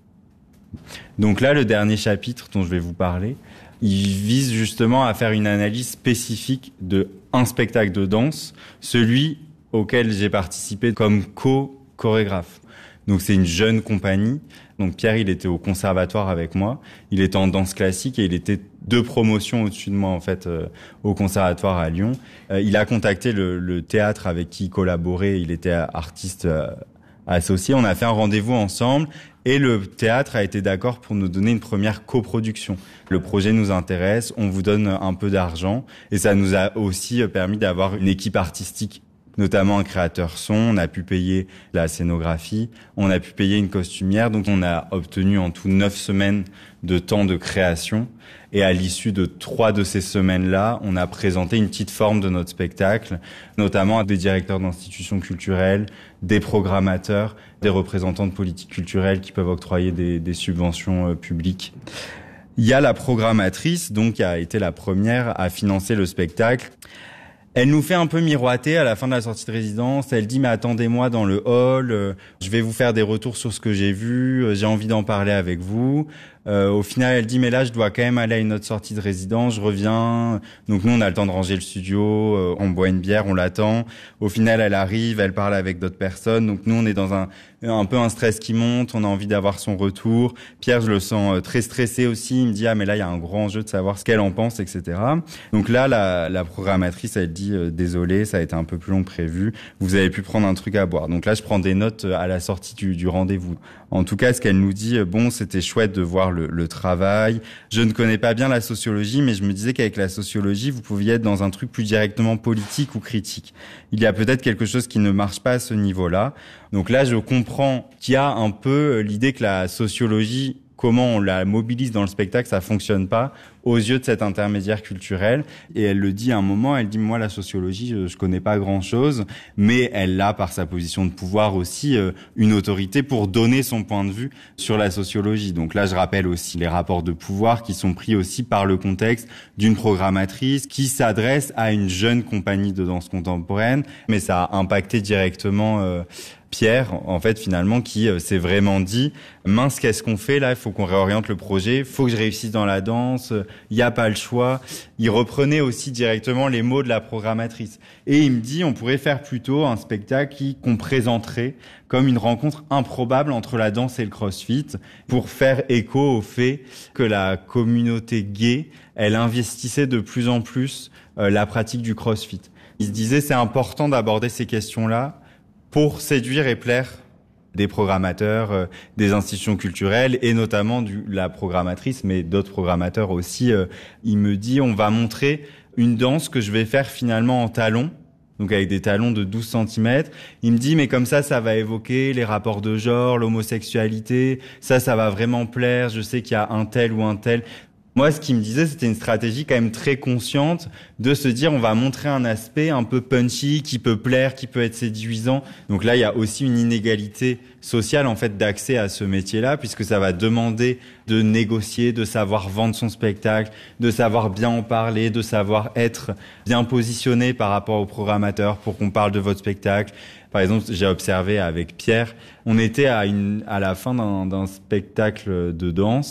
Donc là, le dernier chapitre dont je vais vous parler, il vise justement à faire une analyse spécifique de un spectacle de danse, celui auquel j'ai participé comme co-chorégraphe. Donc c'est une jeune compagnie. Donc Pierre, il était au conservatoire avec moi. Il était en danse classique et il était deux promotions au-dessus de moi, en fait, euh, au conservatoire à Lyon. Euh, il a contacté le, le théâtre avec qui il collaborait. Il était artiste euh, associé. On a fait un rendez-vous ensemble et le théâtre a été d'accord pour nous donner une première coproduction. Le projet nous intéresse, on vous donne un peu d'argent et ça nous a aussi permis d'avoir une équipe artistique, notamment un créateur son. On a pu payer la scénographie, on a pu payer une costumière, donc on a obtenu en tout neuf semaines de temps de création. Et à l'issue de trois de ces semaines-là, on a présenté une petite forme de notre spectacle, notamment à des directeurs d'institutions culturelles, des programmateurs, des représentants de politiques culturelles qui peuvent octroyer des, des subventions euh, publiques. Il y a la programmatrice, donc, qui a été la première à financer le spectacle. Elle nous fait un peu miroiter à la fin de la sortie de résidence. Elle dit « mais attendez-moi dans le hall, euh, je vais vous faire des retours sur ce que j'ai vu, euh, j'ai envie d'en parler avec vous ». Euh, au final, elle dit « mais là, je dois quand même aller à une autre sortie de résidence, je reviens ». Donc nous, on a le temps de ranger le studio, euh, on boit une bière, on l'attend. Au final, elle arrive, elle parle avec d'autres personnes. Donc nous, on est dans un un peu un stress qui monte, on a envie d'avoir son retour. Pierre, je le sens très stressé aussi. Il me dit « ah mais là, il y a un grand enjeu de savoir ce qu'elle en pense, et cetera » Donc là, la, la programmatrice, elle dit euh, « désolé, ça a été un peu plus long que prévu. Vous avez pu prendre un truc à boire ». Donc là, je prends des notes à la sortie du, du rendez-vous. En tout cas, ce qu'elle nous dit, bon, c'était chouette de voir le, le travail. Je ne connais pas bien la sociologie, mais je me disais qu'avec la sociologie, vous pouviez être dans un truc plus directement politique ou critique. Il y a peut-être quelque chose qui ne marche pas à ce niveau-là. Donc là, je comprends qu'il y a un peu l'idée que la sociologie, comment on la mobilise dans le spectacle, ça fonctionne pas aux yeux de cet intermédiaire culturel. Et elle le dit à un moment, elle dit « moi, la sociologie, je, je connais pas grand-chose », mais elle a, par sa position de pouvoir aussi, euh, une autorité pour donner son point de vue sur la sociologie. Donc là, je rappelle aussi les rapports de pouvoir qui sont pris aussi par le contexte d'une programmatrice qui s'adresse à une jeune compagnie de danse contemporaine, mais ça a impacté directement euh, Pierre, en fait, finalement, qui euh, s'est vraiment dit « mince, qu'est-ce qu'on fait là ? Il faut qu'on réoriente le projet, il faut que je réussisse dans la danse, il n'y a pas le choix. » Il reprenait aussi directement les mots de la programmatrice. Et il me dit « on pourrait faire plutôt un spectacle qui, qu'on présenterait comme une rencontre improbable entre la danse et le crossfit pour faire écho au fait que la communauté gay, elle investissait de plus en plus euh, la pratique du crossfit. » Il se disait « c'est important d'aborder ces questions-là pour séduire et plaire des programmateurs, euh, des institutions culturelles et notamment du, la programmatrice, mais d'autres programmateurs aussi. Euh, il me dit, on va montrer une danse que je vais faire finalement en talons, donc avec des talons de douze centimètres. Il me dit, mais comme ça, ça va évoquer les rapports de genre, l'homosexualité. Ça, ça va vraiment plaire. Je sais qu'il y a un tel ou un tel. Moi, ce qu'il me disait, c'était une stratégie quand même très consciente de se dire on va montrer un aspect un peu punchy, qui peut plaire, qui peut être séduisant. Donc là, il y a aussi une inégalité sociale en fait d'accès à ce métier-là, puisque ça va demander de négocier, de savoir vendre son spectacle, de savoir bien en parler, de savoir être bien positionné par rapport au programmateur pour qu'on parle de votre spectacle. Par exemple, j'ai observé avec Pierre, on était à, une, à la fin d'un, d'un spectacle de danse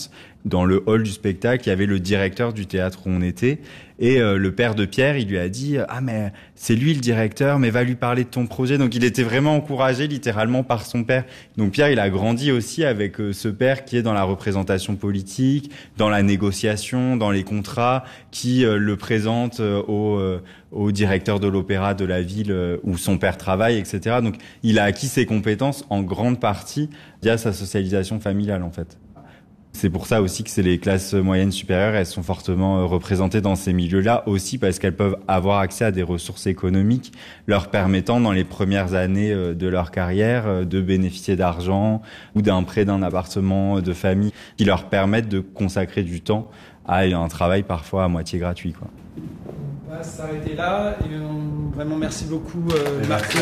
dans le hall du spectacle, il y avait le directeur du théâtre où on était. Et euh, le père de Pierre, il lui a dit « Ah, mais c'est lui le directeur, mais va lui parler de ton projet. » Donc, il était vraiment encouragé littéralement par son père. Donc, Pierre, il a grandi aussi avec euh, ce père qui est dans la représentation politique, dans la négociation, dans les contrats, qui euh, le présente euh, au, euh, au directeur de l'opéra de la ville euh, où son père travaille, et cetera. Donc, il a acquis ses compétences en grande partie via sa socialisation familiale, en fait. C'est pour ça aussi que c'est les classes moyennes supérieures, elles sont fortement représentées dans ces milieux-là, aussi parce qu'elles peuvent avoir accès à des ressources économiques leur permettant dans les premières années de leur carrière de bénéficier d'argent ou d'un prêt d'un appartement de famille qui leur permettent de consacrer du temps à un travail parfois à moitié gratuit, quoi. On va s'arrêter là et on... vraiment merci beaucoup euh, Marco.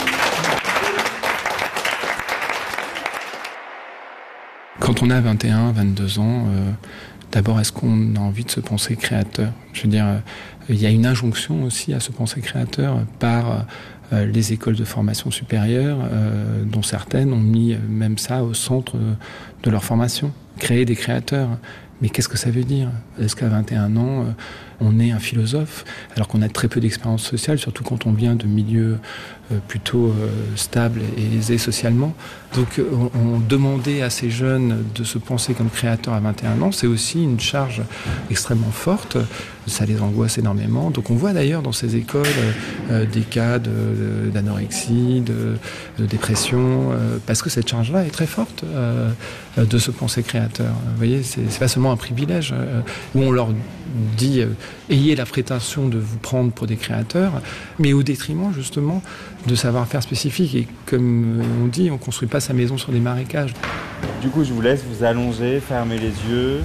Quand on a vingt et un, vingt-deux ans, euh, d'abord, est-ce qu'on a envie de se penser créateur ? Je veux dire, euh, il y a une injonction aussi à se penser créateur par euh, les écoles de formation supérieure, euh, dont certaines ont mis même ça au centre de leur formation. Créer des créateurs. Mais qu'est-ce que ça veut dire ? Est-ce qu'à vingt et un ans, euh, on est un philosophe, alors qu'on a très peu d'expérience sociale, surtout quand on vient de milieux euh, plutôt euh, stables et aisés socialement. Donc on, on demandait à ces jeunes de se penser comme créateurs à vingt et un ans, c'est aussi une charge extrêmement forte, ça les angoisse énormément. Donc on voit d'ailleurs dans ces écoles euh, des cas de, d'anorexie, de, de dépression, euh, parce que cette charge-là est très forte euh, de se penser créateur. Vous voyez, c'est, c'est pas seulement un privilège euh, où on leur dit euh, ayez la prétention de vous prendre pour des créateurs, mais au détriment justement de savoir-faire spécifiques. Et comme on dit, on ne construit pas sa maison sur des marécages. Du coup, je vous laisse vous allonger, fermer les yeux.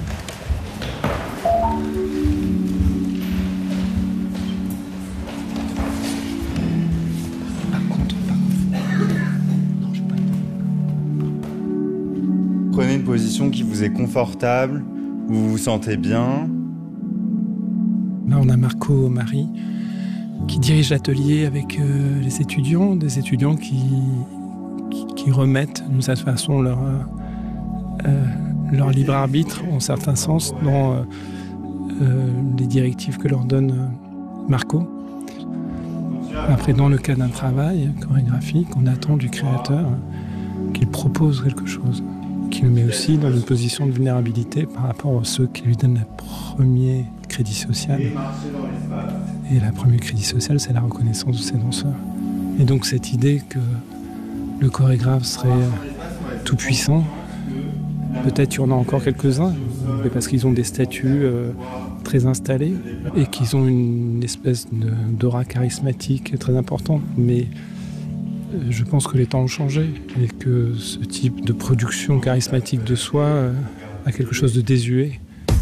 Prenez une position qui vous est confortable, où vous vous sentez bien. Là, on a Marco Marie qui dirige l'atelier avec euh, les étudiants, des étudiants qui, qui, qui remettent d'une certaine façon leur, euh, leur libre arbitre, en certain sens, dans euh, euh, les directives que leur donne euh, Marco. Après, dans le cas d'un travail chorégraphique, on attend du créateur euh, qu'il propose quelque chose, qu'il le met aussi dans une position de vulnérabilité par rapport à ceux qui lui donnent le premier crédit social. Et la première crédit social, c'est la reconnaissance de ces danseurs. Et donc cette idée que le chorégraphe serait tout puissant, peut-être il y en a encore quelques-uns, mais parce qu'ils ont des statuts euh, très installés et qu'ils ont une espèce de, d'aura charismatique très importante. Mais euh, je pense que les temps ont changé et que ce type de production charismatique de soi euh, a quelque chose de désuet.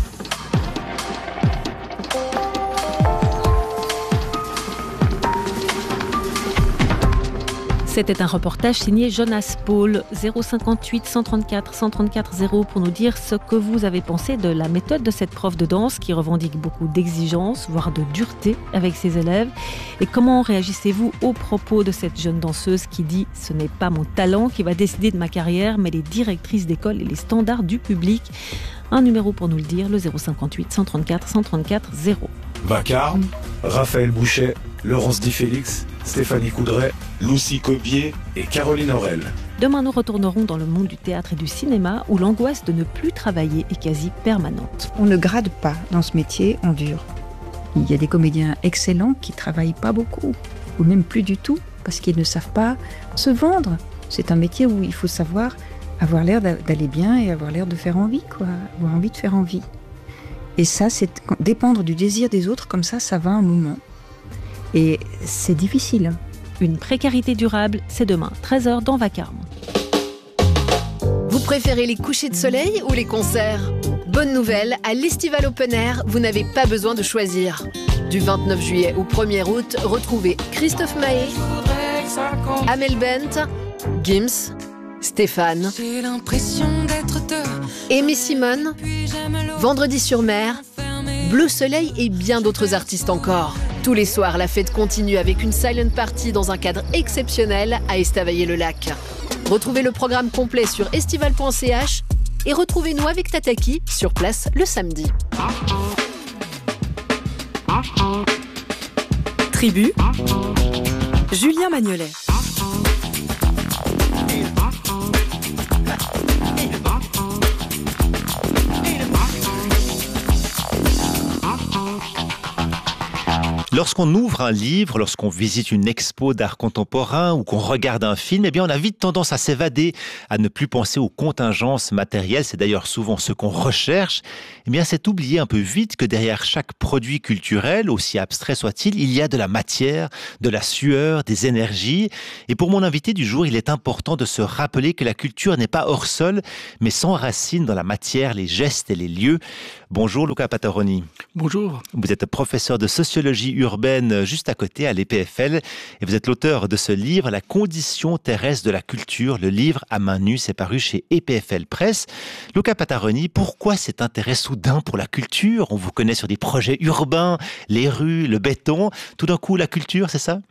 C'était un reportage signé Jonas Paul, zéro cinquante-huit cent trente-quatre cent trente-quatre zéro, pour nous dire ce que vous avez pensé de la méthode de cette prof de danse qui revendique beaucoup d'exigence, voire de dureté avec ses élèves. Et comment réagissez-vous aux propos de cette jeune danseuse qui dit « Ce n'est pas mon talent qui va décider de ma carrière, mais les directrices d'école et les standards du public ». Un numéro pour nous le dire, le zéro cinquante-huit cent trente-quatre cent trente-quatre zéro. Vacarme, Raphaël Bouchet, Laurence Di Félix, Stéphanie Coudray, Lucie Cobier et Caroline Aurel. Demain, nous retournerons dans le monde du théâtre et du cinéma où l'angoisse de ne plus travailler est quasi permanente. On ne grade pas dans ce métier, on dure. Il y a des comédiens excellents qui ne travaillent pas beaucoup, ou même plus du tout, parce qu'ils ne savent pas se vendre. C'est un métier où il faut savoir avoir l'air d'aller bien et avoir l'air de faire envie, quoi. Avoir envie de faire envie. Et ça, c'est dépendre du désir des autres, comme ça, ça va un moment. Et c'est difficile. Une précarité durable, c'est demain, treize heures dans Vacarme. Vous préférez les couchers de soleil ou les concerts ? Bonne nouvelle, à l'Estival Open Air, vous n'avez pas besoin de choisir. Du vingt-neuf juillet au premier août, retrouvez Christophe Maé, Amel Bent, Gims, Stéphane, Aimé Simone, Vendredi sur mer, Bleu Soleil et bien d'autres artistes encore. Tous les soirs, la fête continue avec une silent party dans un cadre exceptionnel à Estavayer-le-Lac. Retrouvez le programme complet sur estival point c h et retrouvez-nous avec Tataki sur place le samedi. Tribu, Julien Magnolet. Lorsqu'on ouvre un livre, lorsqu'on visite une expo d'art contemporain ou qu'on regarde un film, eh bien, on a vite tendance à s'évader, à ne plus penser aux contingences matérielles. C'est d'ailleurs souvent ce qu'on recherche. Eh bien, c'est oublier un peu vite que derrière chaque produit culturel, aussi abstrait soit-il, il y a de la matière, de la sueur, des énergies. Et pour mon invité du jour, il est important de se rappeler que la culture n'est pas hors sol, mais s'enracine dans la matière, les gestes et les lieux. Bonjour Luca Pataroni. Bonjour. Vous êtes professeur de sociologie urbaine juste à côté à l'E P F L et vous êtes l'auteur de ce livre La condition terrestre de la culture. Le livre à main nue, c'est paru chez E P F L Presse. Luca Pataroni, pourquoi cet intérêt soudain pour la culture? On vous connaît sur des projets urbains, les rues, le béton. Tout d'un coup, la culture, c'est ça?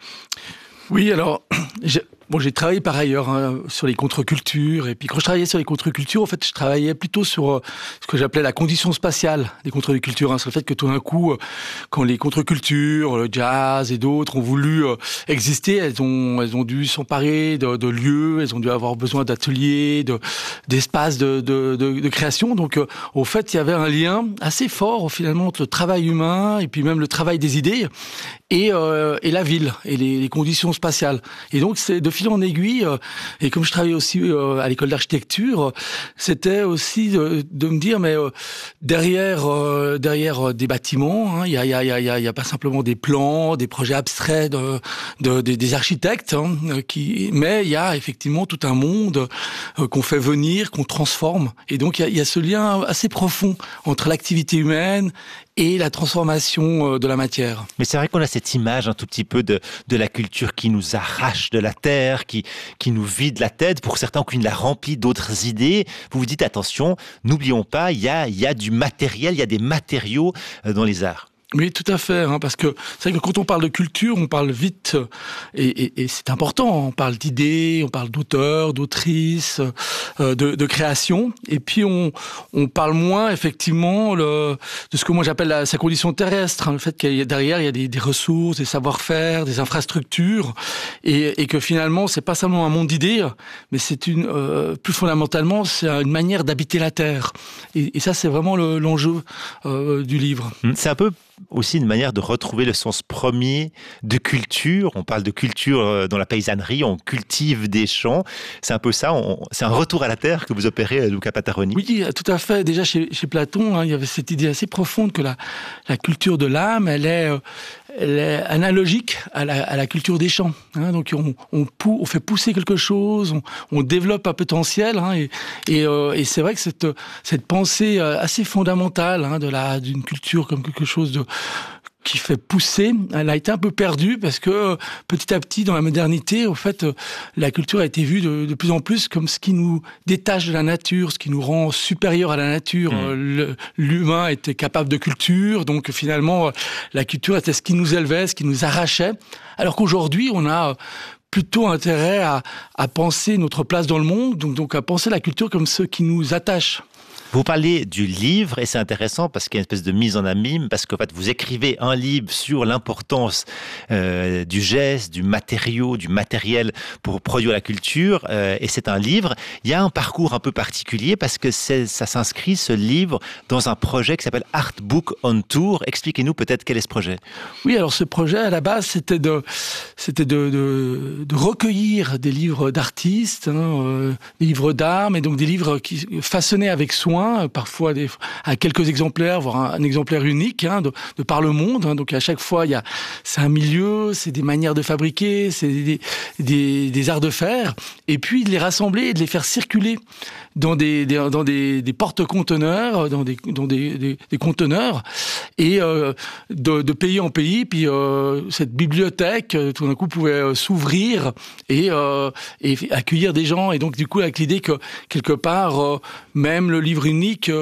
Oui, alors, j'ai, bon, j'ai travaillé par ailleurs hein, sur les contre-cultures. Et puis quand je travaillais sur les contre-cultures, en fait, je travaillais plutôt sur euh, ce que j'appelais la condition spatiale des contre-cultures. Hein, sur le fait que tout d'un coup, euh, quand les contre-cultures, le jazz et d'autres ont voulu euh, exister, elles ont, elles ont dû s'emparer de, de lieux, elles ont dû avoir besoin d'ateliers, de, d'espaces de, de, de, de création. Donc, euh, au fait, il y avait un lien assez fort finalement entre le travail humain et puis même le travail des idées et, euh, et la ville et les, les conditions spatiales. Et donc, c'est de fil en aiguille, euh, et comme je travaillais aussi euh, à l'école d'architecture, euh, c'était aussi de, de me dire, mais euh, derrière, euh, derrière des bâtiments, hein, il y a, il y a, il y a, il y a pas simplement des plans, des projets abstraits de, de, de des architectes, hein, qui, mais il y a effectivement tout un monde euh, qu'on fait venir, qu'on transforme. Et donc, il y a, il y a ce lien assez profond entre l'activité humaine et la transformation de la matière. Mais c'est vrai qu'on a cette image un tout petit peu de, de la culture qui nous arrache de la terre, qui, qui nous vide la tête, pour certains qui la remplit d'autres idées. Vous vous dites, attention, n'oublions pas, il y a, il y a du matériel, il y a des matériaux dans les arts. Oui, tout à fait, hein, parce que c'est vrai que quand on parle de culture, on parle vite, et, et, et c'est important, on parle d'idées, on parle d'auteurs, d'autrices, euh, de, de création, et puis on, on parle moins effectivement le, de ce que moi j'appelle la, sa condition terrestre, hein, le fait qu'il y a derrière il y a des, des ressources, des savoir-faire, des infrastructures, et, et que finalement c'est pas seulement un monde d'idées, mais c'est une, euh, plus fondamentalement, c'est une manière d'habiter la terre, et, et ça c'est vraiment le, l'enjeu euh, du livre. C'est un peu aussi une manière de retrouver le sens premier de culture. On parle de culture dans la paysannerie, on cultive des champs. C'est un peu ça, on, c'est un retour à la terre que vous opérez, Luca Pataroni. Oui, tout à fait. Déjà chez, chez Platon, hein, il y avait cette idée assez profonde que la, la culture de l'âme, elle est, elle est analogique à la, à la culture des champs. Hein. Donc on, on, pou, on fait pousser quelque chose, on, on développe un potentiel. Hein, et, et, euh, et c'est vrai que cette, cette pensée assez fondamentale hein, de la, d'une culture comme quelque chose de qui fait pousser, elle a été un peu perdue parce que petit à petit dans la modernité, au fait, la culture a été vue de, de plus en plus comme ce qui nous détache de la nature, ce qui nous rend supérieur à la nature. Mmh. Le, l'humain était capable de culture, donc finalement la culture était ce qui nous élevait, ce qui nous arrachait, alors qu'aujourd'hui on a plutôt intérêt à, à penser notre place dans le monde, donc, donc à penser la culture comme ce qui nous attache. Vous parlez du livre, et c'est intéressant parce qu'il y a une espèce de mise en abîme, parce qu'en fait, vous écrivez un livre sur l'importance euh, du geste, du matériau, du matériel pour produire la culture, euh, et c'est un livre. Il y a un parcours un peu particulier parce que c'est, ça s'inscrit, ce livre, dans un projet qui s'appelle Art Book on Tour. Expliquez-nous peut-être quel est ce projet. Oui, alors ce projet, à la base, c'était de, c'était de, de, de recueillir des livres d'artistes, hein, euh, des livres d'art, mais donc des livres qui façonnés avec soin, parfois des, à quelques exemplaires, voire un, un exemplaire unique hein, de, de par le monde. Hein, donc à chaque fois, il y a, c'est un milieu, c'est des manières de fabriquer, c'est des, des, des arts de faire, et puis de les rassembler et de les faire circuler dans des, des, dans des, des porte-conteneurs, dans des, dans des, des, des conteneurs, et euh, de, de pays en pays. Puis euh, cette bibliothèque, tout d'un coup, pouvait euh, s'ouvrir et, euh, et accueillir des gens. Et donc, du coup, avec l'idée que quelque part, euh, même le livre unique euh,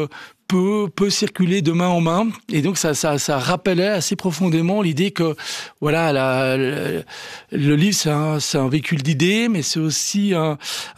peut, peut circuler de main en main. Et donc, ça, ça, ça rappelait assez profondément l'idée que, voilà, la, la, le livre, c'est un, c'est un véhicule d'idées, mais c'est aussi un,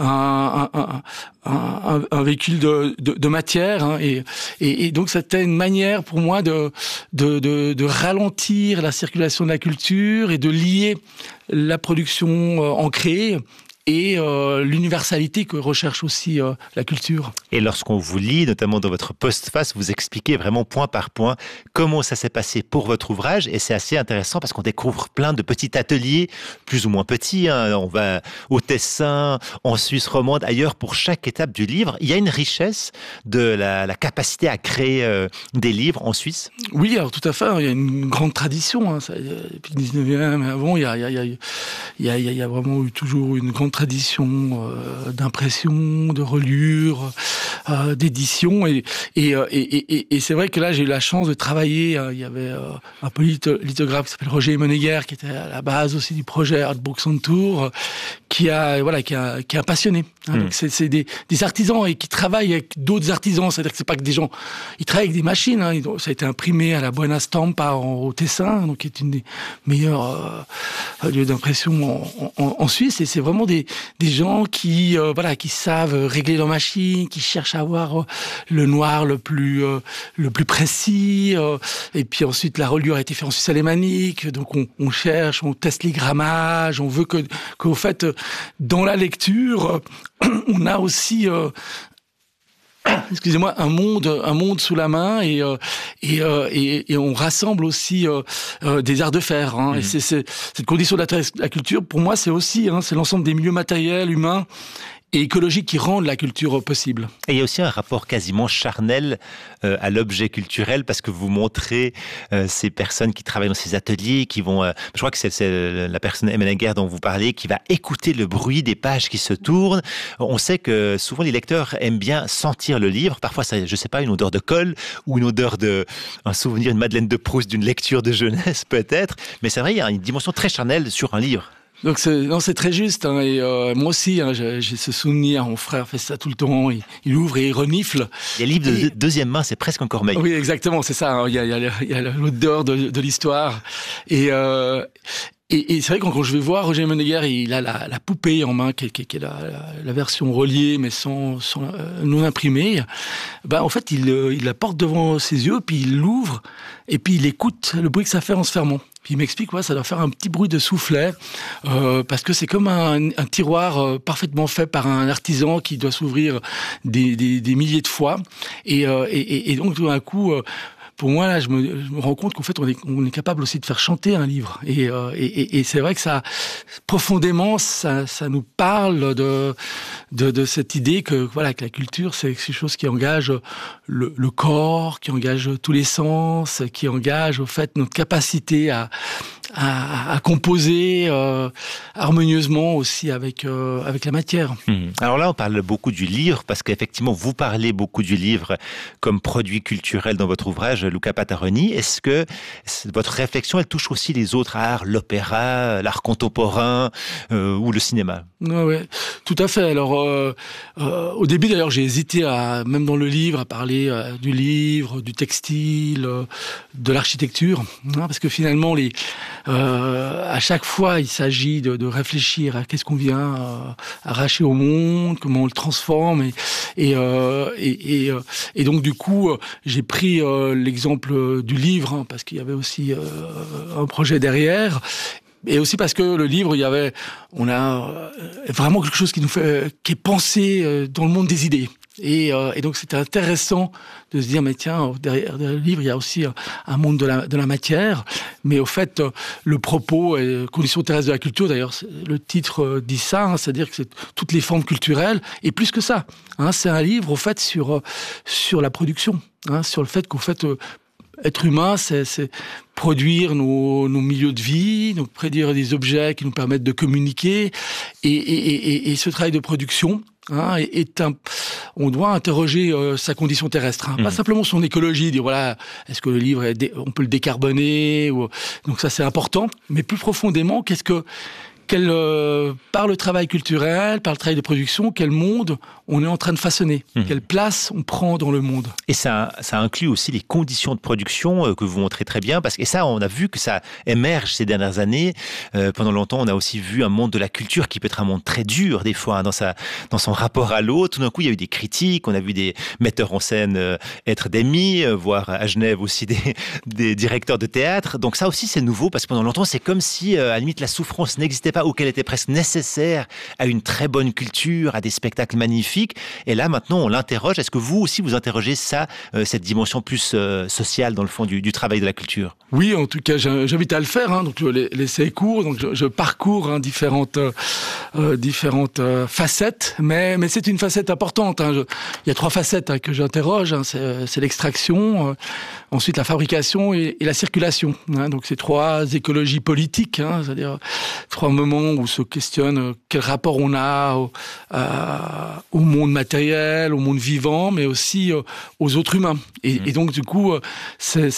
un, un, un, un, un véhicule de, de, de matière. Hein, et, et, et donc, c'était une manière pour moi de, de, de, de ralentir la circulation de la culture et de lier la production euh, ancrée et euh, l'universalité que recherche aussi euh, la culture. Et lorsqu'on vous lit, notamment dans votre postface, vous expliquez vraiment point par point comment ça s'est passé pour votre ouvrage, et c'est assez intéressant parce qu'on découvre plein de petits ateliers, plus ou moins petits, hein. On va au Tessin, en Suisse romande, ailleurs, pour chaque étape du livre. Il y a une richesse de la, la capacité à créer euh, des livres en Suisse. Oui, alors tout à fait, il y a une grande tradition, hein, ça, depuis le dix-neuvième, avant, il y a, il y a, il y a, il y a, il y a vraiment eu toujours une grande tradition euh, d'impression, de relure, euh, d'édition, et, et, et, et, et c'est vrai que là j'ai eu la chance de travailler. Euh, il y avait euh, un polylithographe qui s'appelle Roger Monegger, qui était à la base aussi du projet Art Books on Tour, euh, qui a voilà qui a qui a passionné. Hein, mmh. Donc c'est, c'est des, des artisans et qui travaillent avec d'autres artisans. C'est-à-dire que c'est pas que des gens, ils travaillent avec des machines. Hein, ça a été imprimé à la Buena Stampa en, au Tessin, donc qui est une des meilleurs euh, lieux d'impression en, en, en Suisse. Et c'est vraiment des des gens qui euh, voilà qui savent régler leur machine, qui cherchent à avoir euh, le noir le plus euh, le plus précis. Euh, et puis ensuite la reliure a été faite en Suisse alémanique, donc on, on cherche, on teste les grammages, on veut que qu'au fait dans la lecture on a aussi euh, excusez-moi, un monde, un monde sous la main, et euh, et, euh, et et on rassemble aussi euh, euh, des arts de faire. Hein, mmh. Et c'est, c'est cette condition de la, la culture, pour moi, c'est aussi, hein, c'est l'ensemble des milieux matériels, humains et écologiques qui rendent la culture possible. Et il y a aussi un rapport quasiment charnel euh, à l'objet culturel, parce que vous montrez euh, ces personnes qui travaillent dans ces ateliers, qui vont, euh, je crois que c'est, c'est la personne Monegger dont vous parlez, qui va écouter le bruit des pages qui se tournent. On sait que souvent les lecteurs aiment bien sentir le livre. Parfois, ça, je sais pas, une odeur de colle ou une odeur de, un souvenir, une Madeleine de Proust d'une lecture de jeunesse peut-être. Mais c'est vrai, il y a une dimension très charnelle sur un livre. Donc c'est, non, c'est très juste, hein, et euh, moi aussi, hein, j'ai, j'ai ce souvenir. Mon frère fait ça tout le temps. Il, il ouvre et il renifle. Les livres de et... deuxième main, c'est presque encore meilleur. Oui, exactement, c'est ça. Hein, il y a, il y a, il y a l'odeur de, de l'histoire. Et euh, Et, et c'est vrai que quand je vais voir Roger Monegger, il a la, la poupée en main, qui est, qui est, qui est la, la, la version reliée, mais sans, sans euh, non imprimée. Ben, en fait, il, il la porte devant ses yeux, puis il l'ouvre, et puis il écoute le bruit que ça fait en se fermant. Puis il m'explique, ouais, ça doit faire un petit bruit de soufflet, euh, parce que c'est comme un, un tiroir euh, parfaitement fait par un artisan qui doit s'ouvrir des, des, des milliers de fois. Et, euh, et, et donc, tout d'un coup... Euh, Pour moi, là, je me, je me rends compte qu'en fait, on est, on est capable aussi de faire chanter un livre. Et, euh, et, et c'est vrai que ça, profondément, ça, ça nous parle de, de, de cette idée que, voilà, que la culture, c'est quelque chose qui engage le, le corps, qui engage tous les sens, qui engage, au fait, notre capacité à, à, à composer euh, harmonieusement aussi avec, euh, avec la matière. Mmh. Alors là, on parle beaucoup du livre, parce qu'effectivement, vous parlez beaucoup du livre comme produit culturel dans votre ouvrage, Luca Pataroni. Est-ce que votre réflexion, elle touche aussi les autres arts, l'opéra, l'art contemporain euh, ou le cinéma? Ouais, ouais, tout à fait. Alors, euh, euh, au début, d'ailleurs, j'ai hésité, à, même dans le livre, à parler euh, du livre, du textile, euh, de l'architecture, hein, parce que finalement, les, euh, à chaque fois, il s'agit de, de réfléchir à qu'est-ce qu'on vient euh, arracher au monde, comment on le transforme, et et euh, et, et, et donc du coup, j'ai pris euh, l'exemple du livre, hein, parce qu'il y avait aussi euh, un projet derrière. Et aussi parce que le livre, il y avait, on a vraiment quelque chose qui nous fait, qui est pensé dans le monde des idées. Et, euh, et donc c'était intéressant de se dire, mais tiens, derrière, derrière le livre, il y a aussi un monde de la, de la matière. Mais au fait, le propos et conditions terrestres de la culture, d'ailleurs, le titre dit ça, hein, c'est-à-dire que c'est toutes les formes culturelles, et plus que ça. Hein, c'est un livre, au fait, sur, sur la production, hein, sur le fait qu'au fait, être humain, c'est, c'est produire nos, nos milieux de vie, donc produire des objets qui nous permettent de communiquer. Et, et, et, et ce travail de production, hein, est, est un, on doit interroger euh, sa condition terrestre, hein. Mmh. Pas simplement son écologie, dire voilà, est-ce que le livre, est dé, on peut le décarboner, ou, donc ça c'est important, mais plus profondément, qu'est-ce que quel, euh, par le travail culturel, par le travail de production, quel monde on est en train de façonner, mmh. quelle place on prend dans le monde. Et ça, ça inclut aussi les conditions de production euh, que vous montrez très bien, parce que et ça, on a vu que ça émerge ces dernières années. Euh, pendant longtemps, on a aussi vu un monde de la culture qui peut être un monde très dur des fois hein, dans sa, dans son rapport à l'autre. Tout d'un coup, il y a eu des critiques, on a vu des metteurs en scène euh, être démis, euh, voire à Genève aussi des, des directeurs de théâtre. Donc ça aussi, c'est nouveau, parce que pendant longtemps, c'est comme si, euh, à la limite, la souffrance n'existait pas ou qu'elle était presque nécessaire à une très bonne culture, à des spectacles magnifiques. Et là, maintenant, on l'interroge. Est-ce que vous aussi, vous interrogez ça, euh, cette dimension plus euh, sociale, dans le fond, du, du travail de la culture? Oui, en tout cas, j'invite à le faire. Hein. Donc, l'essai est court. Donc, je, je parcours hein, différentes, euh, différentes euh, facettes. Mais, mais c'est une facette importante. Hein. Je, il y a trois facettes hein, que j'interroge. Hein. C'est l'extraction, euh, ensuite la fabrication et, et la circulation. Hein. Donc, c'est trois écologies politiques. Hein, c'est-à-dire trois moments où se questionne quel rapport on a au, à, au monde matériel, au monde vivant, mais aussi euh, aux autres humains. Et, mmh. et donc, du coup, c'est